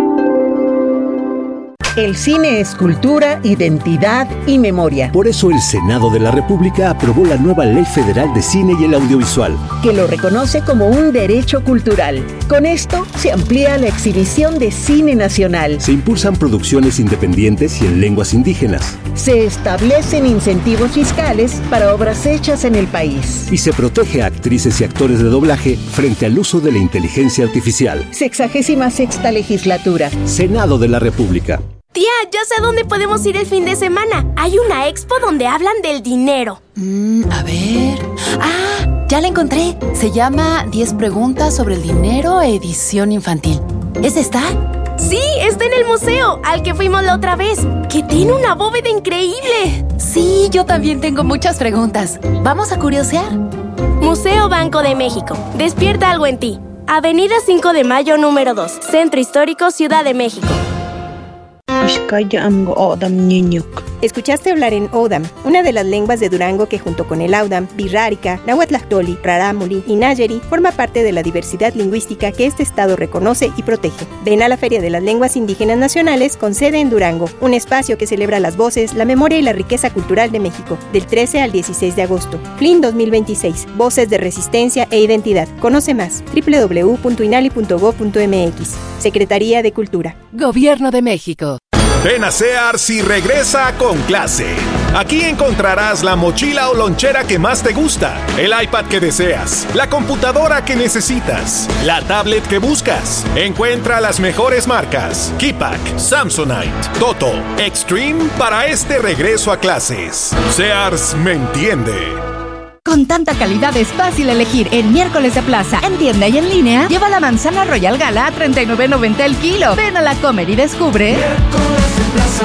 El cine es cultura, identidad y memoria. Por eso el Senado de la República aprobó la nueva Ley Federal de Cine y el Audiovisual, que lo reconoce como un derecho cultural. Con esto se amplía la exhibición de cine nacional. Se impulsan producciones independientes y en lenguas indígenas. Se establecen incentivos fiscales para obras hechas en el país. Y se protege a actrices y actores de doblaje frente al uso de la inteligencia artificial. Sexagésima sexta legislatura. Senado de la República. Tía, ya sé a dónde podemos ir el fin de semana. Hay una expo donde hablan del dinero. Mm, a ver... ¡Ah! Ya la encontré. Se llama diez preguntas sobre el dinero, edición infantil. ¿Es esta? Sí, está en el museo, al que fuimos la otra vez. Que tiene una bóveda increíble. Sí, yo también tengo muchas preguntas. ¿Vamos a curiosear? Museo Banco de México. Despierta algo en ti. Avenida cinco de Mayo, número dos. Centro Histórico, Ciudad de México. Escuchaste hablar en Odam, una de las lenguas de Durango que junto con el Audam, Birrárica, Nahuatlactoli, Rarámuri y Nayeri forma parte de la diversidad lingüística que este estado reconoce y protege. Ven a la Feria de las Lenguas Indígenas Nacionales con sede en Durango, un espacio que celebra las voces, la memoria y la riqueza cultural de México, del trece al dieciséis de agosto. F L I N dos mil veintiséis, Voces de Resistencia e Identidad. Conoce más, doble u doble u doble u punto inali punto gob punto eme equis. Secretaría de Cultura. Gobierno de México. Ven a Sears y regresa con clase. Aquí encontrarás la mochila o lonchera que más te gusta, el iPad que deseas, la computadora que necesitas, la tablet que buscas. Encuentra las mejores marcas: Keypack, Samsonite, Toto, Extreme para este regreso a clases. Sears me entiende. Con tanta calidad es fácil elegir en Miércoles de Plaza. En tienda y en línea, lleva la manzana Royal Gala a treinta y nueve noventa el kilo. Ven a la Comer y descubre. Miércoles de Plaza.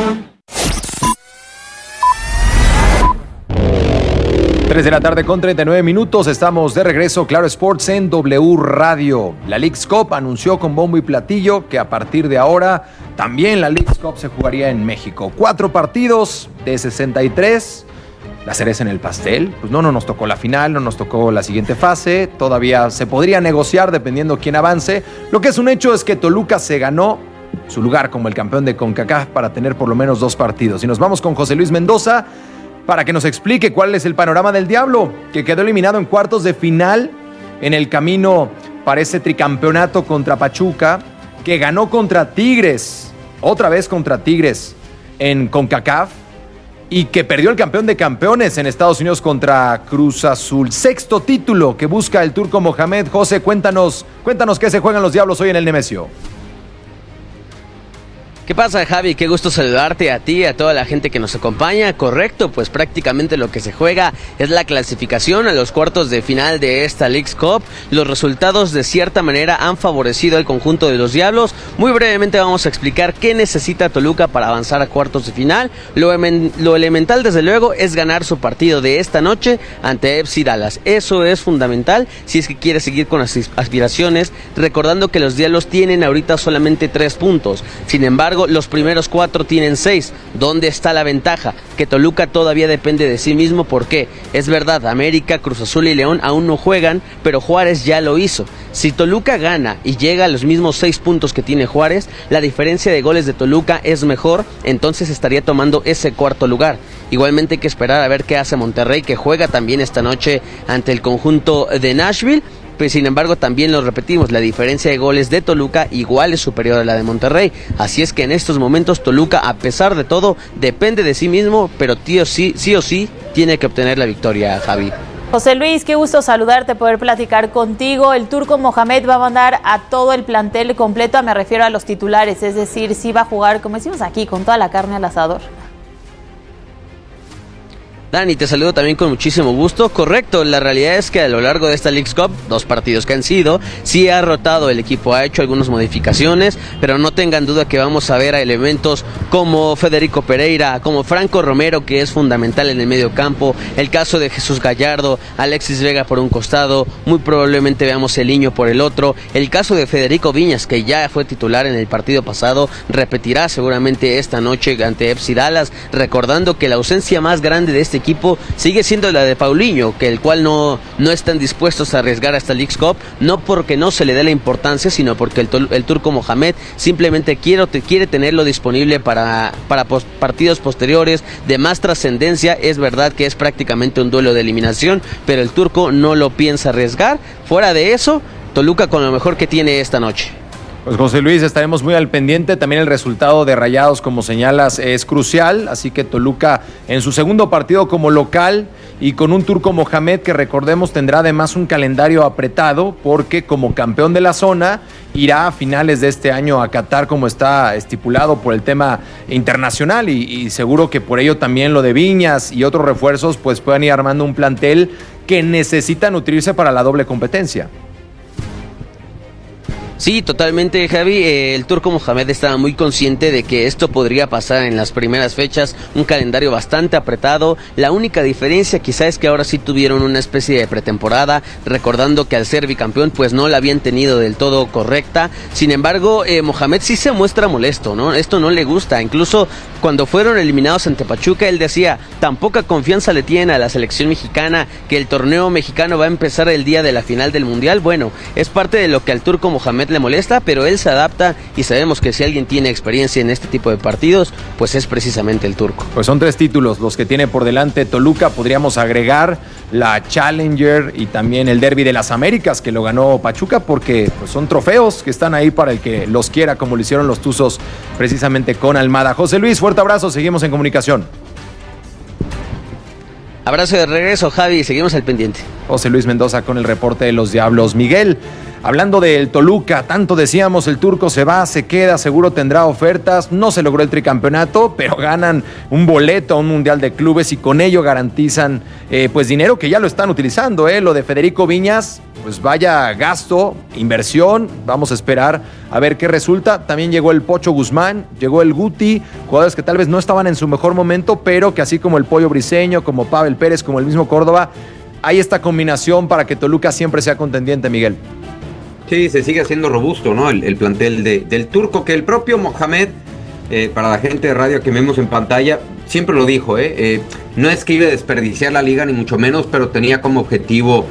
tres de la tarde con treinta y nueve minutos, estamos de regreso, Claro Sports en W Radio. La Leagues Cup anunció con bombo y platillo que a partir de ahora también la Leagues Cup se jugaría en México. Cuatro partidos de sesenta y tres. La cereza en el pastel, pues no, no nos tocó la final, no nos tocó la siguiente fase, todavía se podría negociar dependiendo quién avance. Lo que es un hecho es que Toluca se ganó su lugar como el campeón de CONCACAF para tener por lo menos dos partidos. Y nos vamos con José Luis Mendoza para que nos explique cuál es el panorama del Diablo, que quedó eliminado en cuartos de final en el camino para ese tricampeonato contra Pachuca, que ganó contra Tigres, otra vez contra Tigres en CONCACAF, y que perdió el campeón de campeones en Estados Unidos contra Cruz Azul. Sexto título que busca el turco Mohamed. José, cuéntanos, cuéntanos qué se juegan los Diablos hoy en el Nemesio. ¿Qué pasa, Javi? Qué gusto saludarte a ti y a toda la gente que nos acompaña. Correcto, pues prácticamente lo que se juega es la clasificación a los cuartos de final de esta Leagues Cup. Los resultados de cierta manera han favorecido al conjunto de los Diablos. Muy brevemente vamos a explicar qué necesita Toluca para avanzar a cuartos de final. Lo, emen, lo elemental desde luego es ganar su partido de esta noche ante F C Dallas. Eso es fundamental si es que quiere seguir con las aspiraciones, recordando que los Diablos tienen ahorita solamente tres puntos. Sin embargo, los primeros cuatro tienen seis. ¿Dónde está la ventaja? Que Toluca todavía depende de sí mismo. ¿Por qué? Es verdad, América, Cruz Azul y León aún no juegan, pero Juárez ya lo hizo. Si Toluca gana y llega a los mismos seis puntos que tiene Juárez, la diferencia de goles de Toluca es mejor, entonces estaría tomando ese cuarto lugar. Igualmente hay que esperar a ver qué hace Monterrey, que juega también esta noche ante el conjunto de Nashville. pues sin embargo también lo repetimos, la diferencia de goles de Toluca igual es superior a la de Monterrey, así es que en estos momentos Toluca, a pesar de todo, depende de sí mismo, pero tío, sí, sí o sí tiene que obtener la victoria, Javi. José Luis, qué gusto saludarte, poder platicar contigo. El Turco Mohamed va a mandar a todo el plantel completo, me refiero a los titulares, es decir, sí va a jugar, como decimos aquí, con toda la carne al asador. Dani, te saludo también con muchísimo gusto. Correcto, la realidad es que a lo largo de esta Leagues Cup, dos partidos que han sido, sí ha rotado el equipo, ha hecho algunas modificaciones, pero no tengan duda que vamos a ver a elementos como Federico Pereira, como Franco Romero, que es fundamental en el medio campo, el caso de Jesús Gallardo, Alexis Vega por un costado, muy probablemente veamos Eliño por el otro, el caso de Federico Viñas, que ya fue titular en el partido pasado, repetirá seguramente esta noche ante F C Dallas, recordando que la ausencia más grande de este equipo sigue siendo la de Paulinho, que el cual no, no están dispuestos a arriesgar a esta Leagues Cup, no porque no se le dé la importancia, sino porque el, el Turco Mohamed simplemente quiere, quiere tenerlo disponible para, para post, partidos posteriores de más trascendencia. Es verdad que es prácticamente un duelo de eliminación, pero el Turco no lo piensa arriesgar. Fuera de eso, Toluca con lo mejor que tiene esta noche. Pues José Luis, estaremos muy al pendiente. También el resultado de Rayados, como señalas, es crucial. Así que Toluca en su segundo partido como local y con un Turco Mohamed que, recordemos, tendrá además un calendario apretado porque como campeón de la zona irá a finales de este año a Qatar, como está estipulado por el tema internacional, y, y seguro que por ello también lo de Viñas y otros refuerzos pues puedan ir armando un plantel que necesita nutrirse para la doble competencia. Sí, totalmente, Javi. Eh, el Turco Mohamed estaba muy consciente de que esto podría pasar en las primeras fechas, un calendario bastante apretado. La única diferencia quizá es que ahora sí tuvieron una especie de pretemporada, recordando que al ser bicampeón pues no la habían tenido del todo correcta. Sin embargo, eh, Mohamed sí se muestra molesto, ¿no? Esto no le gusta. Incluso cuando fueron eliminados ante Pachuca, él decía, tan poca confianza le tiene a la selección mexicana, que el torneo mexicano va a empezar el día de la final del Mundial. Bueno, es parte de lo que al Turco Mohamed le molesta, pero él se adapta y sabemos que si alguien tiene experiencia en este tipo de partidos, pues es precisamente el Turco. Pues son tres títulos los que tiene por delante Toluca. Podríamos agregar la Challenger y también el Derby de las Américas, que lo ganó Pachuca, porque pues son trofeos que están ahí para el que los quiera, como lo hicieron los Tuzos precisamente con Almada. José Luis, fuerte abrazo, seguimos en comunicación. Abrazo de regreso, Javi, seguimos al pendiente. José Luis Mendoza con el reporte de los Diablos. Miguel, hablando del Toluca, tanto decíamos, el Turco se va, se queda, seguro tendrá ofertas, no se logró el tricampeonato, pero ganan un boleto a un Mundial de Clubes y con ello garantizan eh, pues dinero que ya lo están utilizando. Eh. Lo de Federico Viñas, pues vaya gasto, inversión, vamos a esperar a ver qué resulta. También llegó el Pocho Guzmán, llegó el Guti, jugadores que tal vez no estaban en su mejor momento, pero que así como el Pollo Briseño, como Pavel Pérez, como el mismo Córdoba, hay esta combinación para que Toluca siempre sea contendiente, Miguel. Sí, se sigue haciendo robusto, ¿no? El, el plantel de, del Turco, que el propio Mohamed, eh, para la gente de radio que vemos en pantalla, siempre lo dijo, ¿eh? Eh, no es que iba a desperdiciar la liga, ni mucho menos, pero tenía como objetivo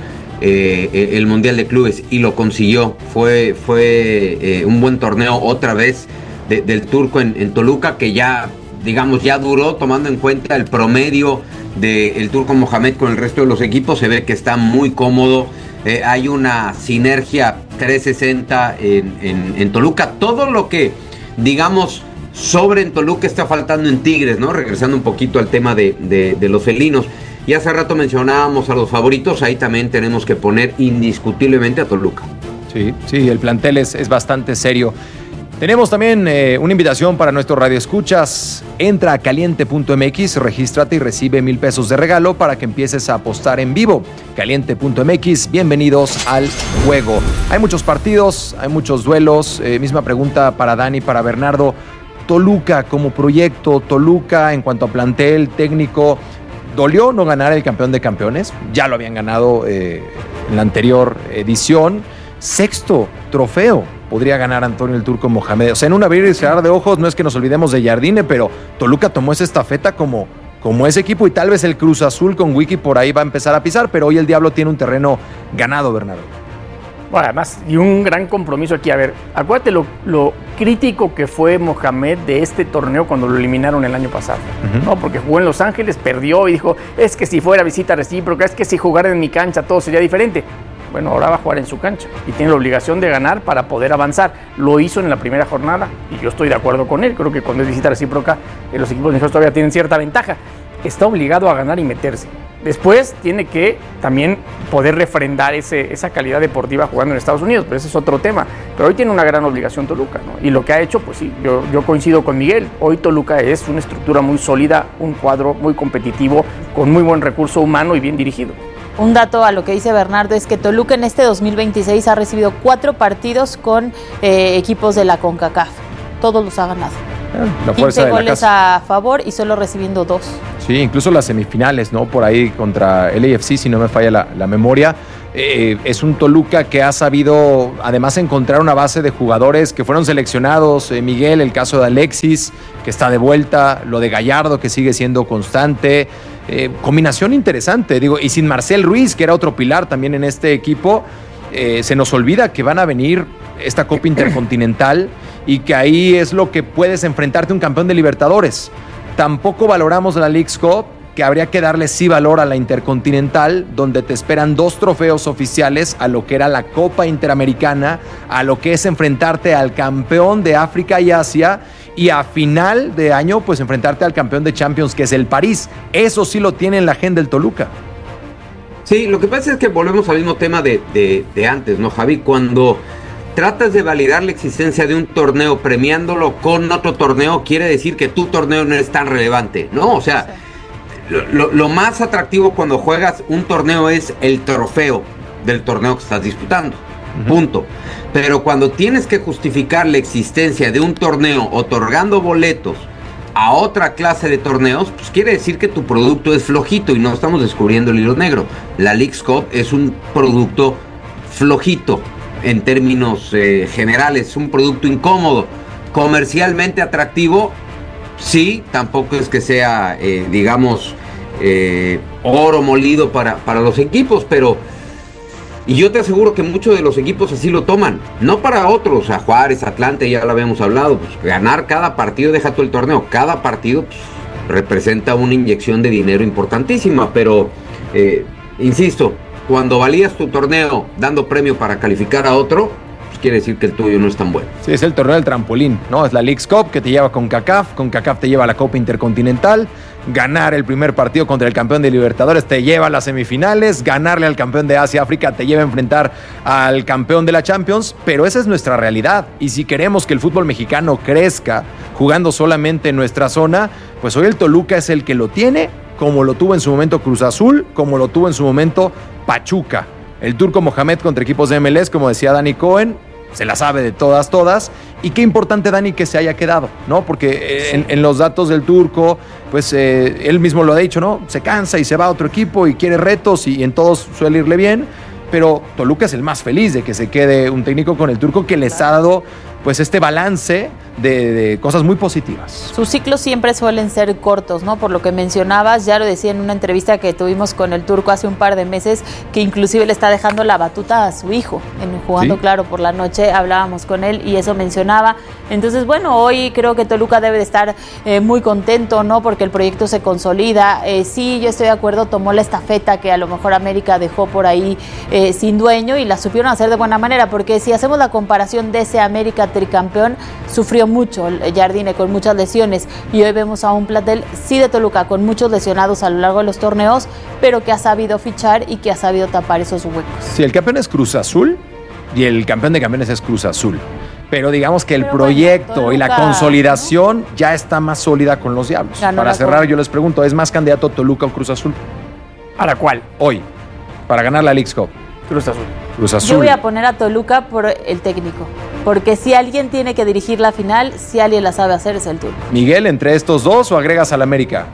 eh, el Mundial de Clubes y lo consiguió. Fue, fue eh, un buen torneo otra vez de, del Turco en, en Toluca, que ya, digamos, ya duró, tomando en cuenta el promedio del Turco Mohamed con el resto de los equipos. Se ve que está muy cómodo. Eh, hay una sinergia trescientos sesenta en, en, en Toluca. Todo lo que, digamos, sobre en Toluca está faltando en Tigres, ¿no? Regresando un poquito al tema de, de, de los felinos. Y hace rato mencionábamos a los favoritos. Ahí también tenemos que poner indiscutiblemente a Toluca. Sí, sí, el plantel es, es bastante serio. Tenemos también eh, una invitación para nuestros radioescuchas. Entra a caliente punto m x, regístrate y recibe mil pesos de regalo para que empieces a apostar en vivo. caliente punto m x, bienvenidos al juego. Hay muchos partidos, hay muchos duelos. Eh, misma pregunta para Dani, para Bernardo. Toluca como proyecto, Toluca en cuanto a plantel, técnico. ¿Dolió no ganar el campeón de campeones? Ya lo habían ganado eh, en la anterior edición. Sexto trofeo podría ganar Antonio el Turco Mohamed. O sea, en un abrir y cerrar de ojos, no es que nos olvidemos de Jardine, pero Toluca tomó esa estafeta como, como ese equipo, y tal vez el Cruz Azul con Wiki por ahí va a empezar a pisar, pero hoy el Diablo tiene un terreno ganado, Bernardo. Bueno, además, y un gran compromiso aquí. A ver, acuérdate lo, lo crítico que fue Mohamed de este torneo cuando lo eliminaron el año pasado, uh-huh. ¿no? Porque jugó en Los Ángeles, perdió y dijo, es que si fuera visita recíproca, es que si jugara en mi cancha todo sería diferente. Bueno, ahora va a jugar en su cancha y tiene la obligación de ganar para poder avanzar. Lo hizo en la primera jornada y yo estoy de acuerdo con él. Creo que cuando es visita recíproca, eh, los equipos mexicanos todavía tienen cierta ventaja. Está obligado a ganar y meterse. Después tiene que también poder refrendar ese, esa calidad deportiva jugando en Estados Unidos, pero ese es otro tema. Pero hoy tiene una gran obligación Toluca, ¿no? Y lo que ha hecho, pues sí, yo, yo coincido con Miguel. Hoy Toluca es una estructura muy sólida, un cuadro muy competitivo, con muy buen recurso humano y bien dirigido. Un dato a lo que dice Bernardo es que Toluca en este dos mil veintiséis ha recibido cuatro partidos con eh, equipos de la CONCACAF. Todos los ha ganado. La fuerza quince de la goles casa. a favor y solo recibiendo dos. Sí, incluso las semifinales, ¿no? Por ahí contra el A F C, si no me falla la, la memoria. Eh, es un Toluca que ha sabido, además, encontrar una base de jugadores que fueron seleccionados. Eh, Miguel, el caso de Alexis, que está de vuelta. Lo de Gallardo, que sigue siendo constante. Eh, combinación interesante, digo. Y sin Marcel Ruiz, que era otro pilar también en este equipo, eh, se nos olvida que van a venir esta Copa Intercontinental y que ahí es lo que puedes enfrentarte a un campeón de Libertadores. Tampoco valoramos la Leagues Cup, que habría que darle sí valor a la Intercontinental, donde te esperan dos trofeos oficiales a lo que era la Copa Interamericana, a lo que es enfrentarte al campeón de África y Asia, y a final de año, pues enfrentarte al campeón de Champions, que es el París. Eso sí lo tiene en la agenda del Toluca. Sí, lo que pasa es que volvemos al mismo tema de, de, de antes, ¿no, Javi? Cuando tratas de validar la existencia de un torneo premiándolo con otro torneo, quiere decir que tu torneo no es tan relevante, ¿no? O sea, sí. lo, lo más atractivo cuando juegas un torneo es el trofeo del torneo que estás disputando, uh-huh. punto. Pero cuando tienes que justificar la existencia de un torneo otorgando boletos a otra clase de torneos, pues quiere decir que tu producto es flojito y no estamos descubriendo el hilo negro. La Leagues Cup es un producto flojito en términos eh, generales, un producto incómodo. Comercialmente atractivo, sí, tampoco es que sea, eh, digamos, eh, oro molido para, para los equipos, pero... Y yo te aseguro que muchos de los equipos así lo toman. No para otros, a Juárez, Atlante, ya lo habíamos hablado. Pues ganar cada partido, deja todo el torneo. Cada partido pues, representa una inyección de dinero importantísima. Pero, eh, insisto, cuando validas tu torneo dando premio para calificar a otro, pues quiere decir que el tuyo no es tan bueno. Sí, es el torneo del trampolín, ¿no? Es la Leagues Cup que te lleva con CONCACAF. Con CONCACAF te lleva a la Copa Intercontinental. Ganar el primer partido contra el campeón de Libertadores te lleva a las semifinales, ganarle al campeón de Asia-África te lleva a enfrentar al campeón de la Champions, pero esa es nuestra realidad. Y si queremos que el fútbol mexicano crezca jugando solamente en nuestra zona, pues hoy el Toluca es el que lo tiene, como lo tuvo en su momento Cruz Azul, como lo tuvo en su momento Pachuca. El Turco Mohamed contra equipos de M L S, como decía Dani Cohen, se la sabe de todas, todas. Y qué importante, Dani, que se haya quedado, ¿no? Porque en, en los datos del Turco, pues eh, él mismo lo ha dicho, ¿no? Se cansa y se va a otro equipo y quiere retos y en todos suele irle bien. Pero Toluca es el más feliz de que se quede un técnico con el Turco que les ha dado pues este balance de, de cosas muy positivas. Sus ciclos siempre suelen ser cortos, ¿no? Por lo que mencionabas, ya lo decía en una entrevista que tuvimos con el Turco hace un par de meses, que inclusive le está dejando la batuta a su hijo, en jugando, ¿sí? Claro, por la noche hablábamos con él y eso mencionaba. Entonces, bueno, hoy creo que Toluca debe de estar eh, muy contento, ¿no? Porque el proyecto se consolida. Eh, sí, yo estoy de acuerdo, tomó la estafeta que a lo mejor América dejó por ahí eh, sin dueño y la supieron hacer de buena manera, porque si hacemos la comparación de ese América tricampeón, sufrió mucho el Jardine con muchas lesiones y hoy vemos a un plantel sí de Toluca con muchos lesionados a lo largo de los torneos, pero que ha sabido fichar y que ha sabido tapar esos huecos. Sí, el campeón es Cruz Azul y el campeón de campeones es Cruz Azul, pero digamos que el pero proyecto bueno, Toluca, y la consolidación, ¿no? Ya está más sólida con los Diablos. Ganó para cerrar cosa. Yo les pregunto, ¿es más candidato Toluca o Cruz Azul? ¿Para cuál? Hoy, para ganar la Leagues Cup. Cruz Azul. Cruz Azul. Yo voy a poner a Toluca por el técnico, porque si alguien tiene que dirigir la final, si alguien la sabe hacer es el Turco. Miguel, ¿entre estos dos o agregas al América?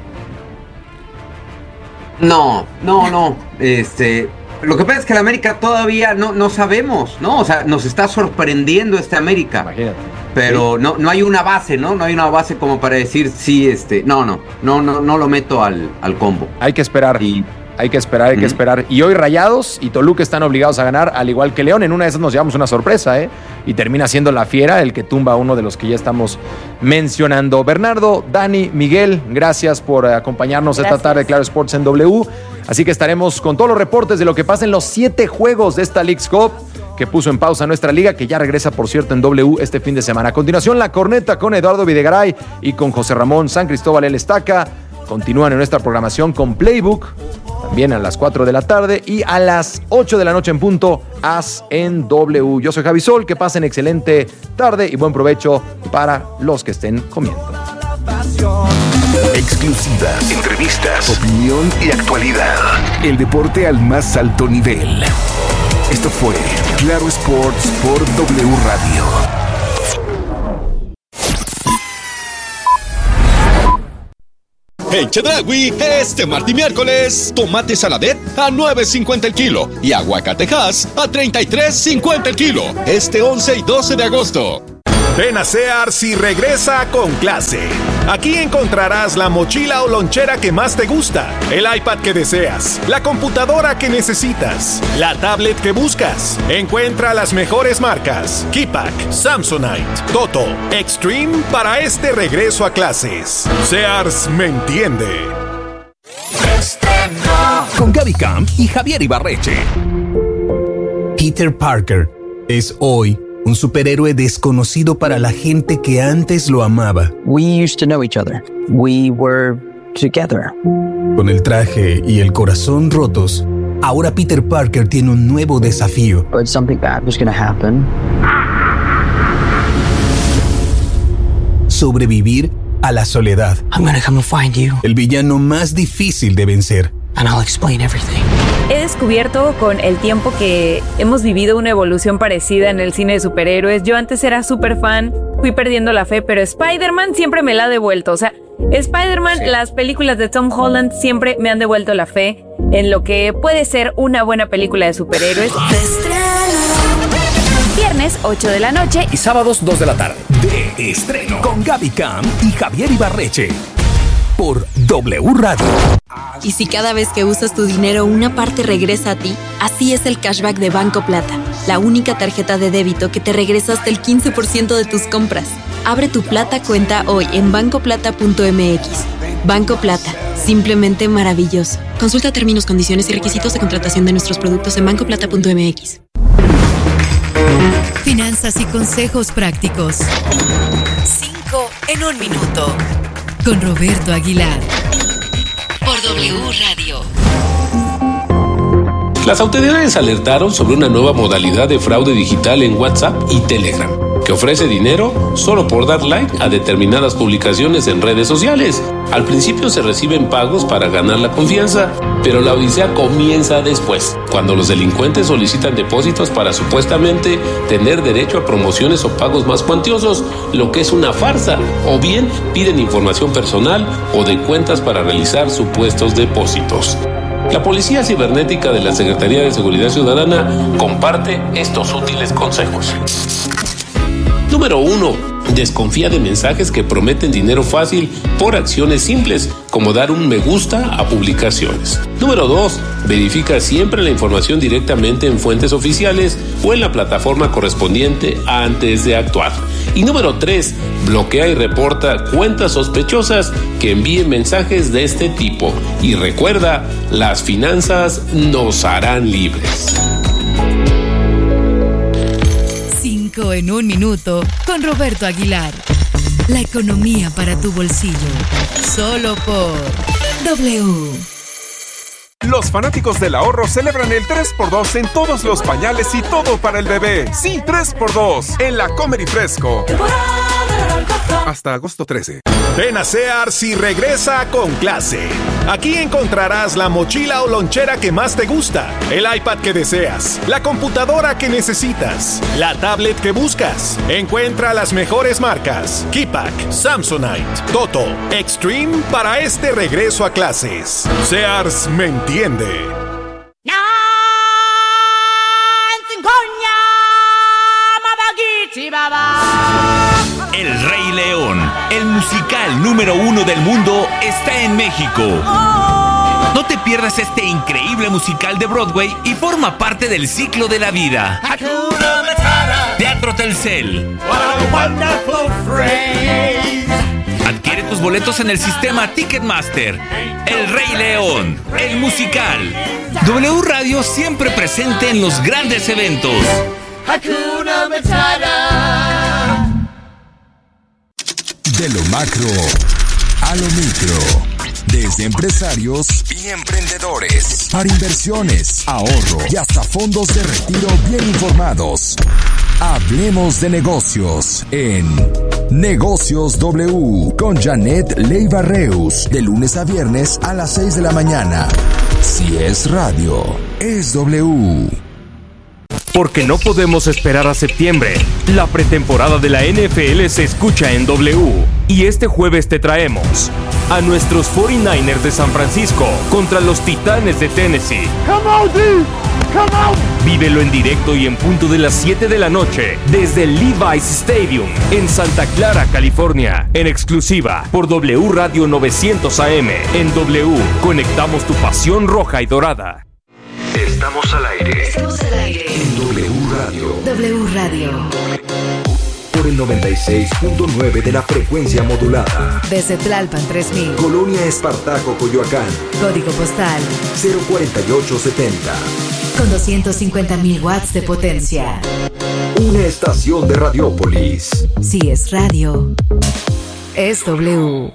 No, no, no. Este, lo que pasa es que el América todavía no, no sabemos, ¿no? O sea, nos está sorprendiendo este América. Imagínate. Pero sí. no, no hay una base, ¿no? No hay una base como para decir sí, este, no, no, no, no, no lo meto al, al combo. Hay que esperar. Y Hay que esperar, hay uh-huh. que esperar. Y hoy Rayados y Toluca están obligados a ganar, al igual que León. En una de esas nos llevamos una sorpresa, ¿eh? Y termina siendo la Fiera el que tumba a uno de los que ya estamos mencionando. Bernardo, Dani, Miguel, gracias por acompañarnos gracias. esta tarde, Claro Sports en W. Así que estaremos con todos los reportes de lo que pasa en los siete juegos de esta Leagues Cup, que puso en pausa nuestra liga, que ya regresa, por cierto, en W este fin de semana. A continuación, La Corneta con Eduardo Videgaray y con José Ramón San Cristóbal El Estaca. Continúan en nuestra programación con Playbook, también a las cuatro de la tarde, y a las ocho de la noche en punto, As en W. Yo soy Javi Sol, que pasen excelente tarde y buen provecho para los que estén comiendo. Exclusivas, entrevistas, opinión y actualidad. El deporte al más alto nivel. Esto fue Claro Sports por W Radio. En Chedraui, este martes y miércoles, tomate saladet a nueve cincuenta el kilo y aguacatejas a treinta y tres cincuenta el kilo. Este once y doce de agosto. Ven a Sears y regresa con clase. Aquí encontrarás la mochila o lonchera que más te gusta, el iPad que deseas, la computadora que necesitas, la tablet que buscas. Encuentra las mejores marcas: Keypack, Samsonite, Toto, Extreme para este regreso a clases. Sears me entiende. Con Gaby Camp y Javier Ibarreche. Peter Parker es hoy un superhéroe desconocido para la gente que antes lo amaba. We used to know each other. We were together. Con el traje y el corazón rotos, ahora Peter Parker tiene un nuevo desafío. But something bad was going to happen. Sobrevivir a la soledad. I'm going to come and find you. El villano más difícil de vencer. And I'll explain everything. He descubierto con el tiempo que hemos vivido una evolución parecida en el cine de superhéroes. Yo antes era súper fan, fui perdiendo la fe, pero Spider-Man siempre me la ha devuelto. O sea, Spider-Man, sí. Las películas de Tom Holland siempre me han devuelto la fe en lo que puede ser una buena película de superhéroes. Viernes, ocho de la noche. Y sábados, dos de la tarde. De estreno. Con Gaby Camp y Javier Ibarreche. Por W Radio. Y si cada vez que usas tu dinero una parte regresa a ti, así es el cashback de Banco Plata, la única tarjeta de débito que te regresa hasta el quince por ciento de tus compras. Abre tu Plata cuenta hoy en banco plata punto m x. Banco Plata, simplemente maravilloso. Consulta términos, condiciones y requisitos de contratación de nuestros productos en banco plata punto m x. Finanzas y consejos prácticos. Cinco en un minuto. Con Roberto Aguilar. Por W Radio. Las autoridades alertaron sobre una nueva modalidad de fraude digital en WhatsApp y Telegram, que ofrece dinero solo por dar like a determinadas publicaciones en redes sociales. Al principio se reciben pagos para ganar la confianza, pero la odisea comienza después, cuando los delincuentes solicitan depósitos para supuestamente tener derecho a promociones o pagos más cuantiosos, lo que es una farsa, o bien piden información personal o de cuentas para realizar supuestos depósitos. La Policía Cibernética de la Secretaría de Seguridad Ciudadana comparte estos útiles consejos. Número uno. Desconfía de mensajes que prometen dinero fácil por acciones simples, como dar un me gusta a publicaciones. Número dos. Verifica siempre la información directamente en fuentes oficiales o en la plataforma correspondiente antes de actuar. Y número tres. Bloquea y reporta cuentas sospechosas que envíen mensajes de este tipo. Y recuerda, las finanzas nos harán libres. En un minuto con Roberto Aguilar. La economía para tu bolsillo. Solo por W. Los fanáticos del ahorro celebran el tres por dos en todos los pañales y todo para el bebé. Sí, tres por dos en la Comer y Fresco. Hasta agosto trece. Ven a Sears y regresa con clase. Aquí encontrarás la mochila o lonchera que más te gusta, el iPad que deseas, la computadora que necesitas, la tablet que buscas. Encuentra las mejores marcas: Keypack, Samsonite, Toto, Extreme para este regreso a clases. Sears me entiende. El Rey León, el musical número uno del mundo, está en México. No te pierdas este increíble musical de Broadway y forma parte del ciclo de la vida. Hakuna Matata. Teatro Telcel. What a wonderful phrase. Adquiere tus boletos en el sistema Ticketmaster. El Rey León, el musical. W Radio siempre presente en los grandes eventos. Hakuna Matata. De lo macro a lo micro. Desde empresarios y emprendedores, para inversiones, ahorro y hasta fondos de retiro bien informados. Hablemos de negocios en Negocios W con Janet Leiva Reus, de lunes a viernes a las seis de la mañana. Si es radio, es W. Porque no podemos esperar a septiembre. La pretemporada de la N F L se escucha en W. Y este jueves te traemos a nuestros cuarenta y nueve ers de San Francisco contra los Titanes de Tennessee. Come on, dude. Come on. Vívelo en directo y en punto de las siete de la noche desde el Levi's Stadium en Santa Clara, California. En exclusiva por W Radio novecientos A M. En W conectamos tu pasión roja y dorada. Estamos al aire. Estamos al aire. En W Radio. W Radio. Por el noventa y seis punto nueve de la frecuencia modulada. Desde Tlalpan tres mil. Colonia Espartaco, Coyoacán. Código postal cero cuarenta y ocho setenta. Con doscientos cincuenta mil watts de potencia. Una estación de Radiópolis. Si es radio, es W.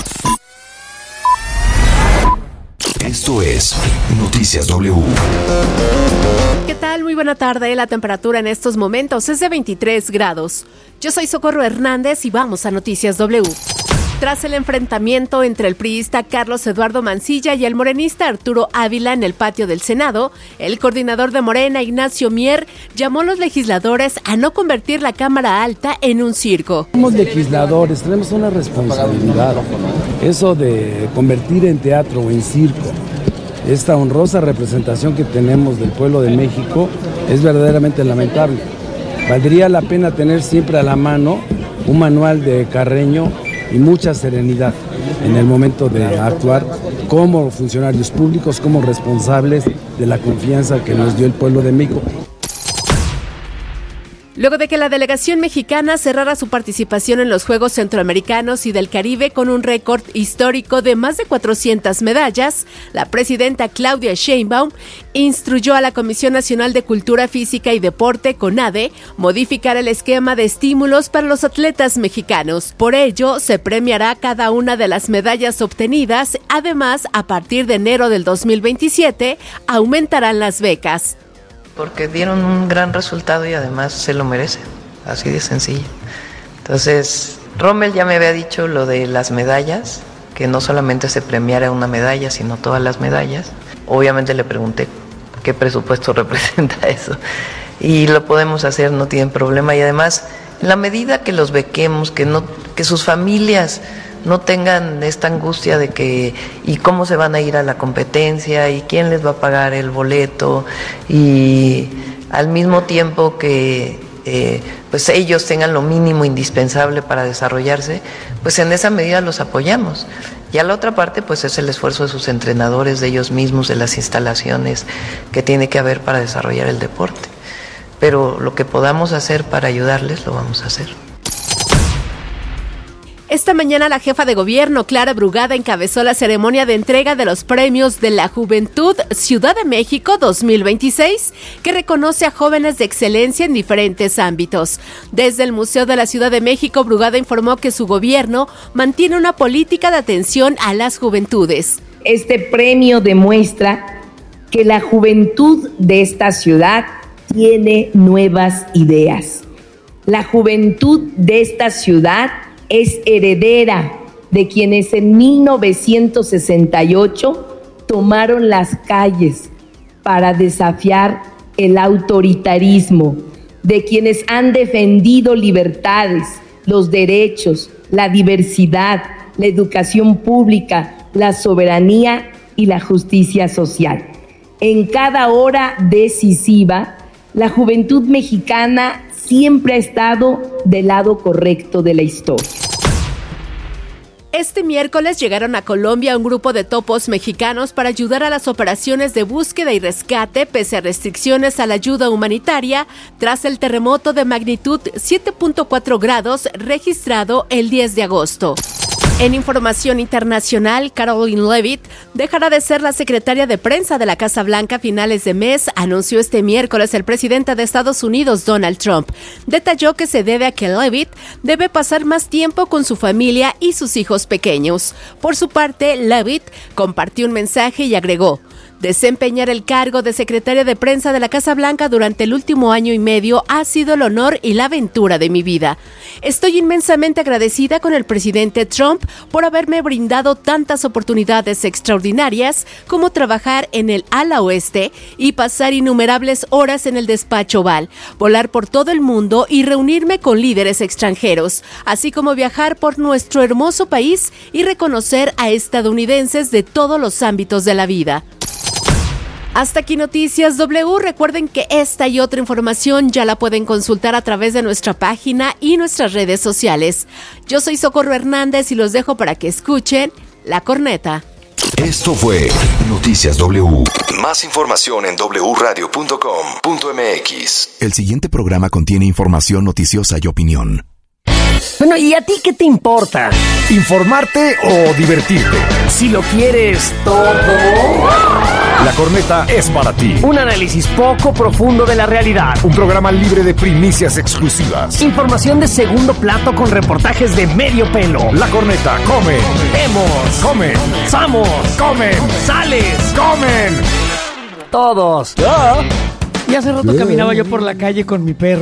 Esto es Noticias W. ¿Qué tal? Muy buena tarde. La temperatura en estos momentos es de veintitrés grados. Yo soy Socorro Hernández y vamos a Noticias W. Tras el enfrentamiento entre el priista Carlos Eduardo Mancilla y el morenista Arturo Ávila en el patio del Senado, el coordinador de Morena, Ignacio Mier, llamó a los legisladores a no convertir la Cámara Alta en un circo. Somos legisladores, tenemos una responsabilidad. Eso de convertir en teatro o en circo esta honrosa representación que tenemos del pueblo de México es verdaderamente lamentable. Valdría la pena tener siempre a la mano un manual de Carreño y mucha serenidad en el momento de actuar como funcionarios públicos, como responsables de la confianza que nos dio el pueblo de México. Luego de que la delegación mexicana cerrara su participación en los Juegos Centroamericanos y del Caribe con un récord histórico de más de cuatrocientas medallas, la presidenta Claudia Sheinbaum instruyó a la Comisión Nacional de Cultura Física y Deporte, CONADE, modificar el esquema de estímulos para los atletas mexicanos. Por ello, se premiará cada una de las medallas obtenidas. Además, a partir de enero del dos mil veintisiete, aumentarán las becas. Porque dieron un gran resultado y además se lo merecen, así de sencillo. Entonces, Rommel ya me había dicho lo de las medallas, que no solamente se premiara una medalla, sino todas las medallas. Obviamente le pregunté qué presupuesto representa eso. Y lo podemos hacer, no tienen problema. Y además, en la medida que los bequemos, que, no, que sus familias no tengan esta angustia de que y cómo se van a ir a la competencia y quién les va a pagar el boleto, y al mismo tiempo que eh, pues ellos tengan lo mínimo indispensable para desarrollarse, pues en esa medida los apoyamos. Y a la otra parte pues es el esfuerzo de sus entrenadores, de ellos mismos, de las instalaciones que tiene que haber para desarrollar el deporte. Pero lo que podamos hacer para ayudarles lo vamos a hacer. Esta mañana la jefa de gobierno, Clara Brugada, encabezó la ceremonia de entrega de los premios de la Juventud Ciudad de México dos mil veintiséis, que reconoce a jóvenes de excelencia en diferentes ámbitos. Desde el Museo de la Ciudad de México, Brugada informó que su gobierno mantiene una política de atención a las juventudes. Este premio demuestra que la juventud de esta ciudad tiene nuevas ideas. La juventud de esta ciudad es heredera de quienes en mil novecientos sesenta y ocho tomaron las calles para desafiar el autoritarismo, de quienes han defendido libertades, los derechos, la diversidad, la educación pública, la soberanía y la justicia social. En cada hora decisiva, la juventud mexicana siempre ha estado del lado correcto de la historia. Este miércoles llegaron a Colombia un grupo de topos mexicanos para ayudar a las operaciones de búsqueda y rescate pese a restricciones a la ayuda humanitaria tras el terremoto de magnitud siete punto cuatro grados registrado el diez de agosto. En información internacional, Caroline Leavitt dejará de ser la secretaria de prensa de la Casa Blanca a finales de mes, anunció este miércoles el presidente de Estados Unidos, Donald Trump. Detalló que se debe a que Leavitt debe pasar más tiempo con su familia y sus hijos pequeños. Por su parte, Leavitt compartió un mensaje y agregó: desempeñar el cargo de secretaria de prensa de la Casa Blanca durante el último año y medio ha sido el honor y la aventura de mi vida. Estoy inmensamente agradecida con el presidente Trump por haberme brindado tantas oportunidades extraordinarias como trabajar en el ala oeste y pasar innumerables horas en el despacho Oval, volar por todo el mundo y reunirme con líderes extranjeros, así como viajar por nuestro hermoso país y reconocer a estadounidenses de todos los ámbitos de la vida. Hasta aquí Noticias W. Recuerden que esta y otra información ya la pueden consultar a través de nuestra página y nuestras redes sociales. Yo soy Socorro Hernández y los dejo para que escuchen La Corneta. Esto fue Noticias W. Más información en doble u radio punto com punto m x. El siguiente programa contiene información noticiosa y opinión. Bueno, ¿y a ti qué te importa? ¿Informarte o divertirte? Si lo quieres todo. La Corneta es para ti. Un análisis poco profundo de la realidad. Un programa libre de primicias exclusivas. Información de segundo plato con reportajes de medio pelo. La Corneta come. Vemos. Comen. Vamos. Comen. Sales. Comen. Todos. ¿Ya? Y hace rato caminaba yo por la calle con mi perro.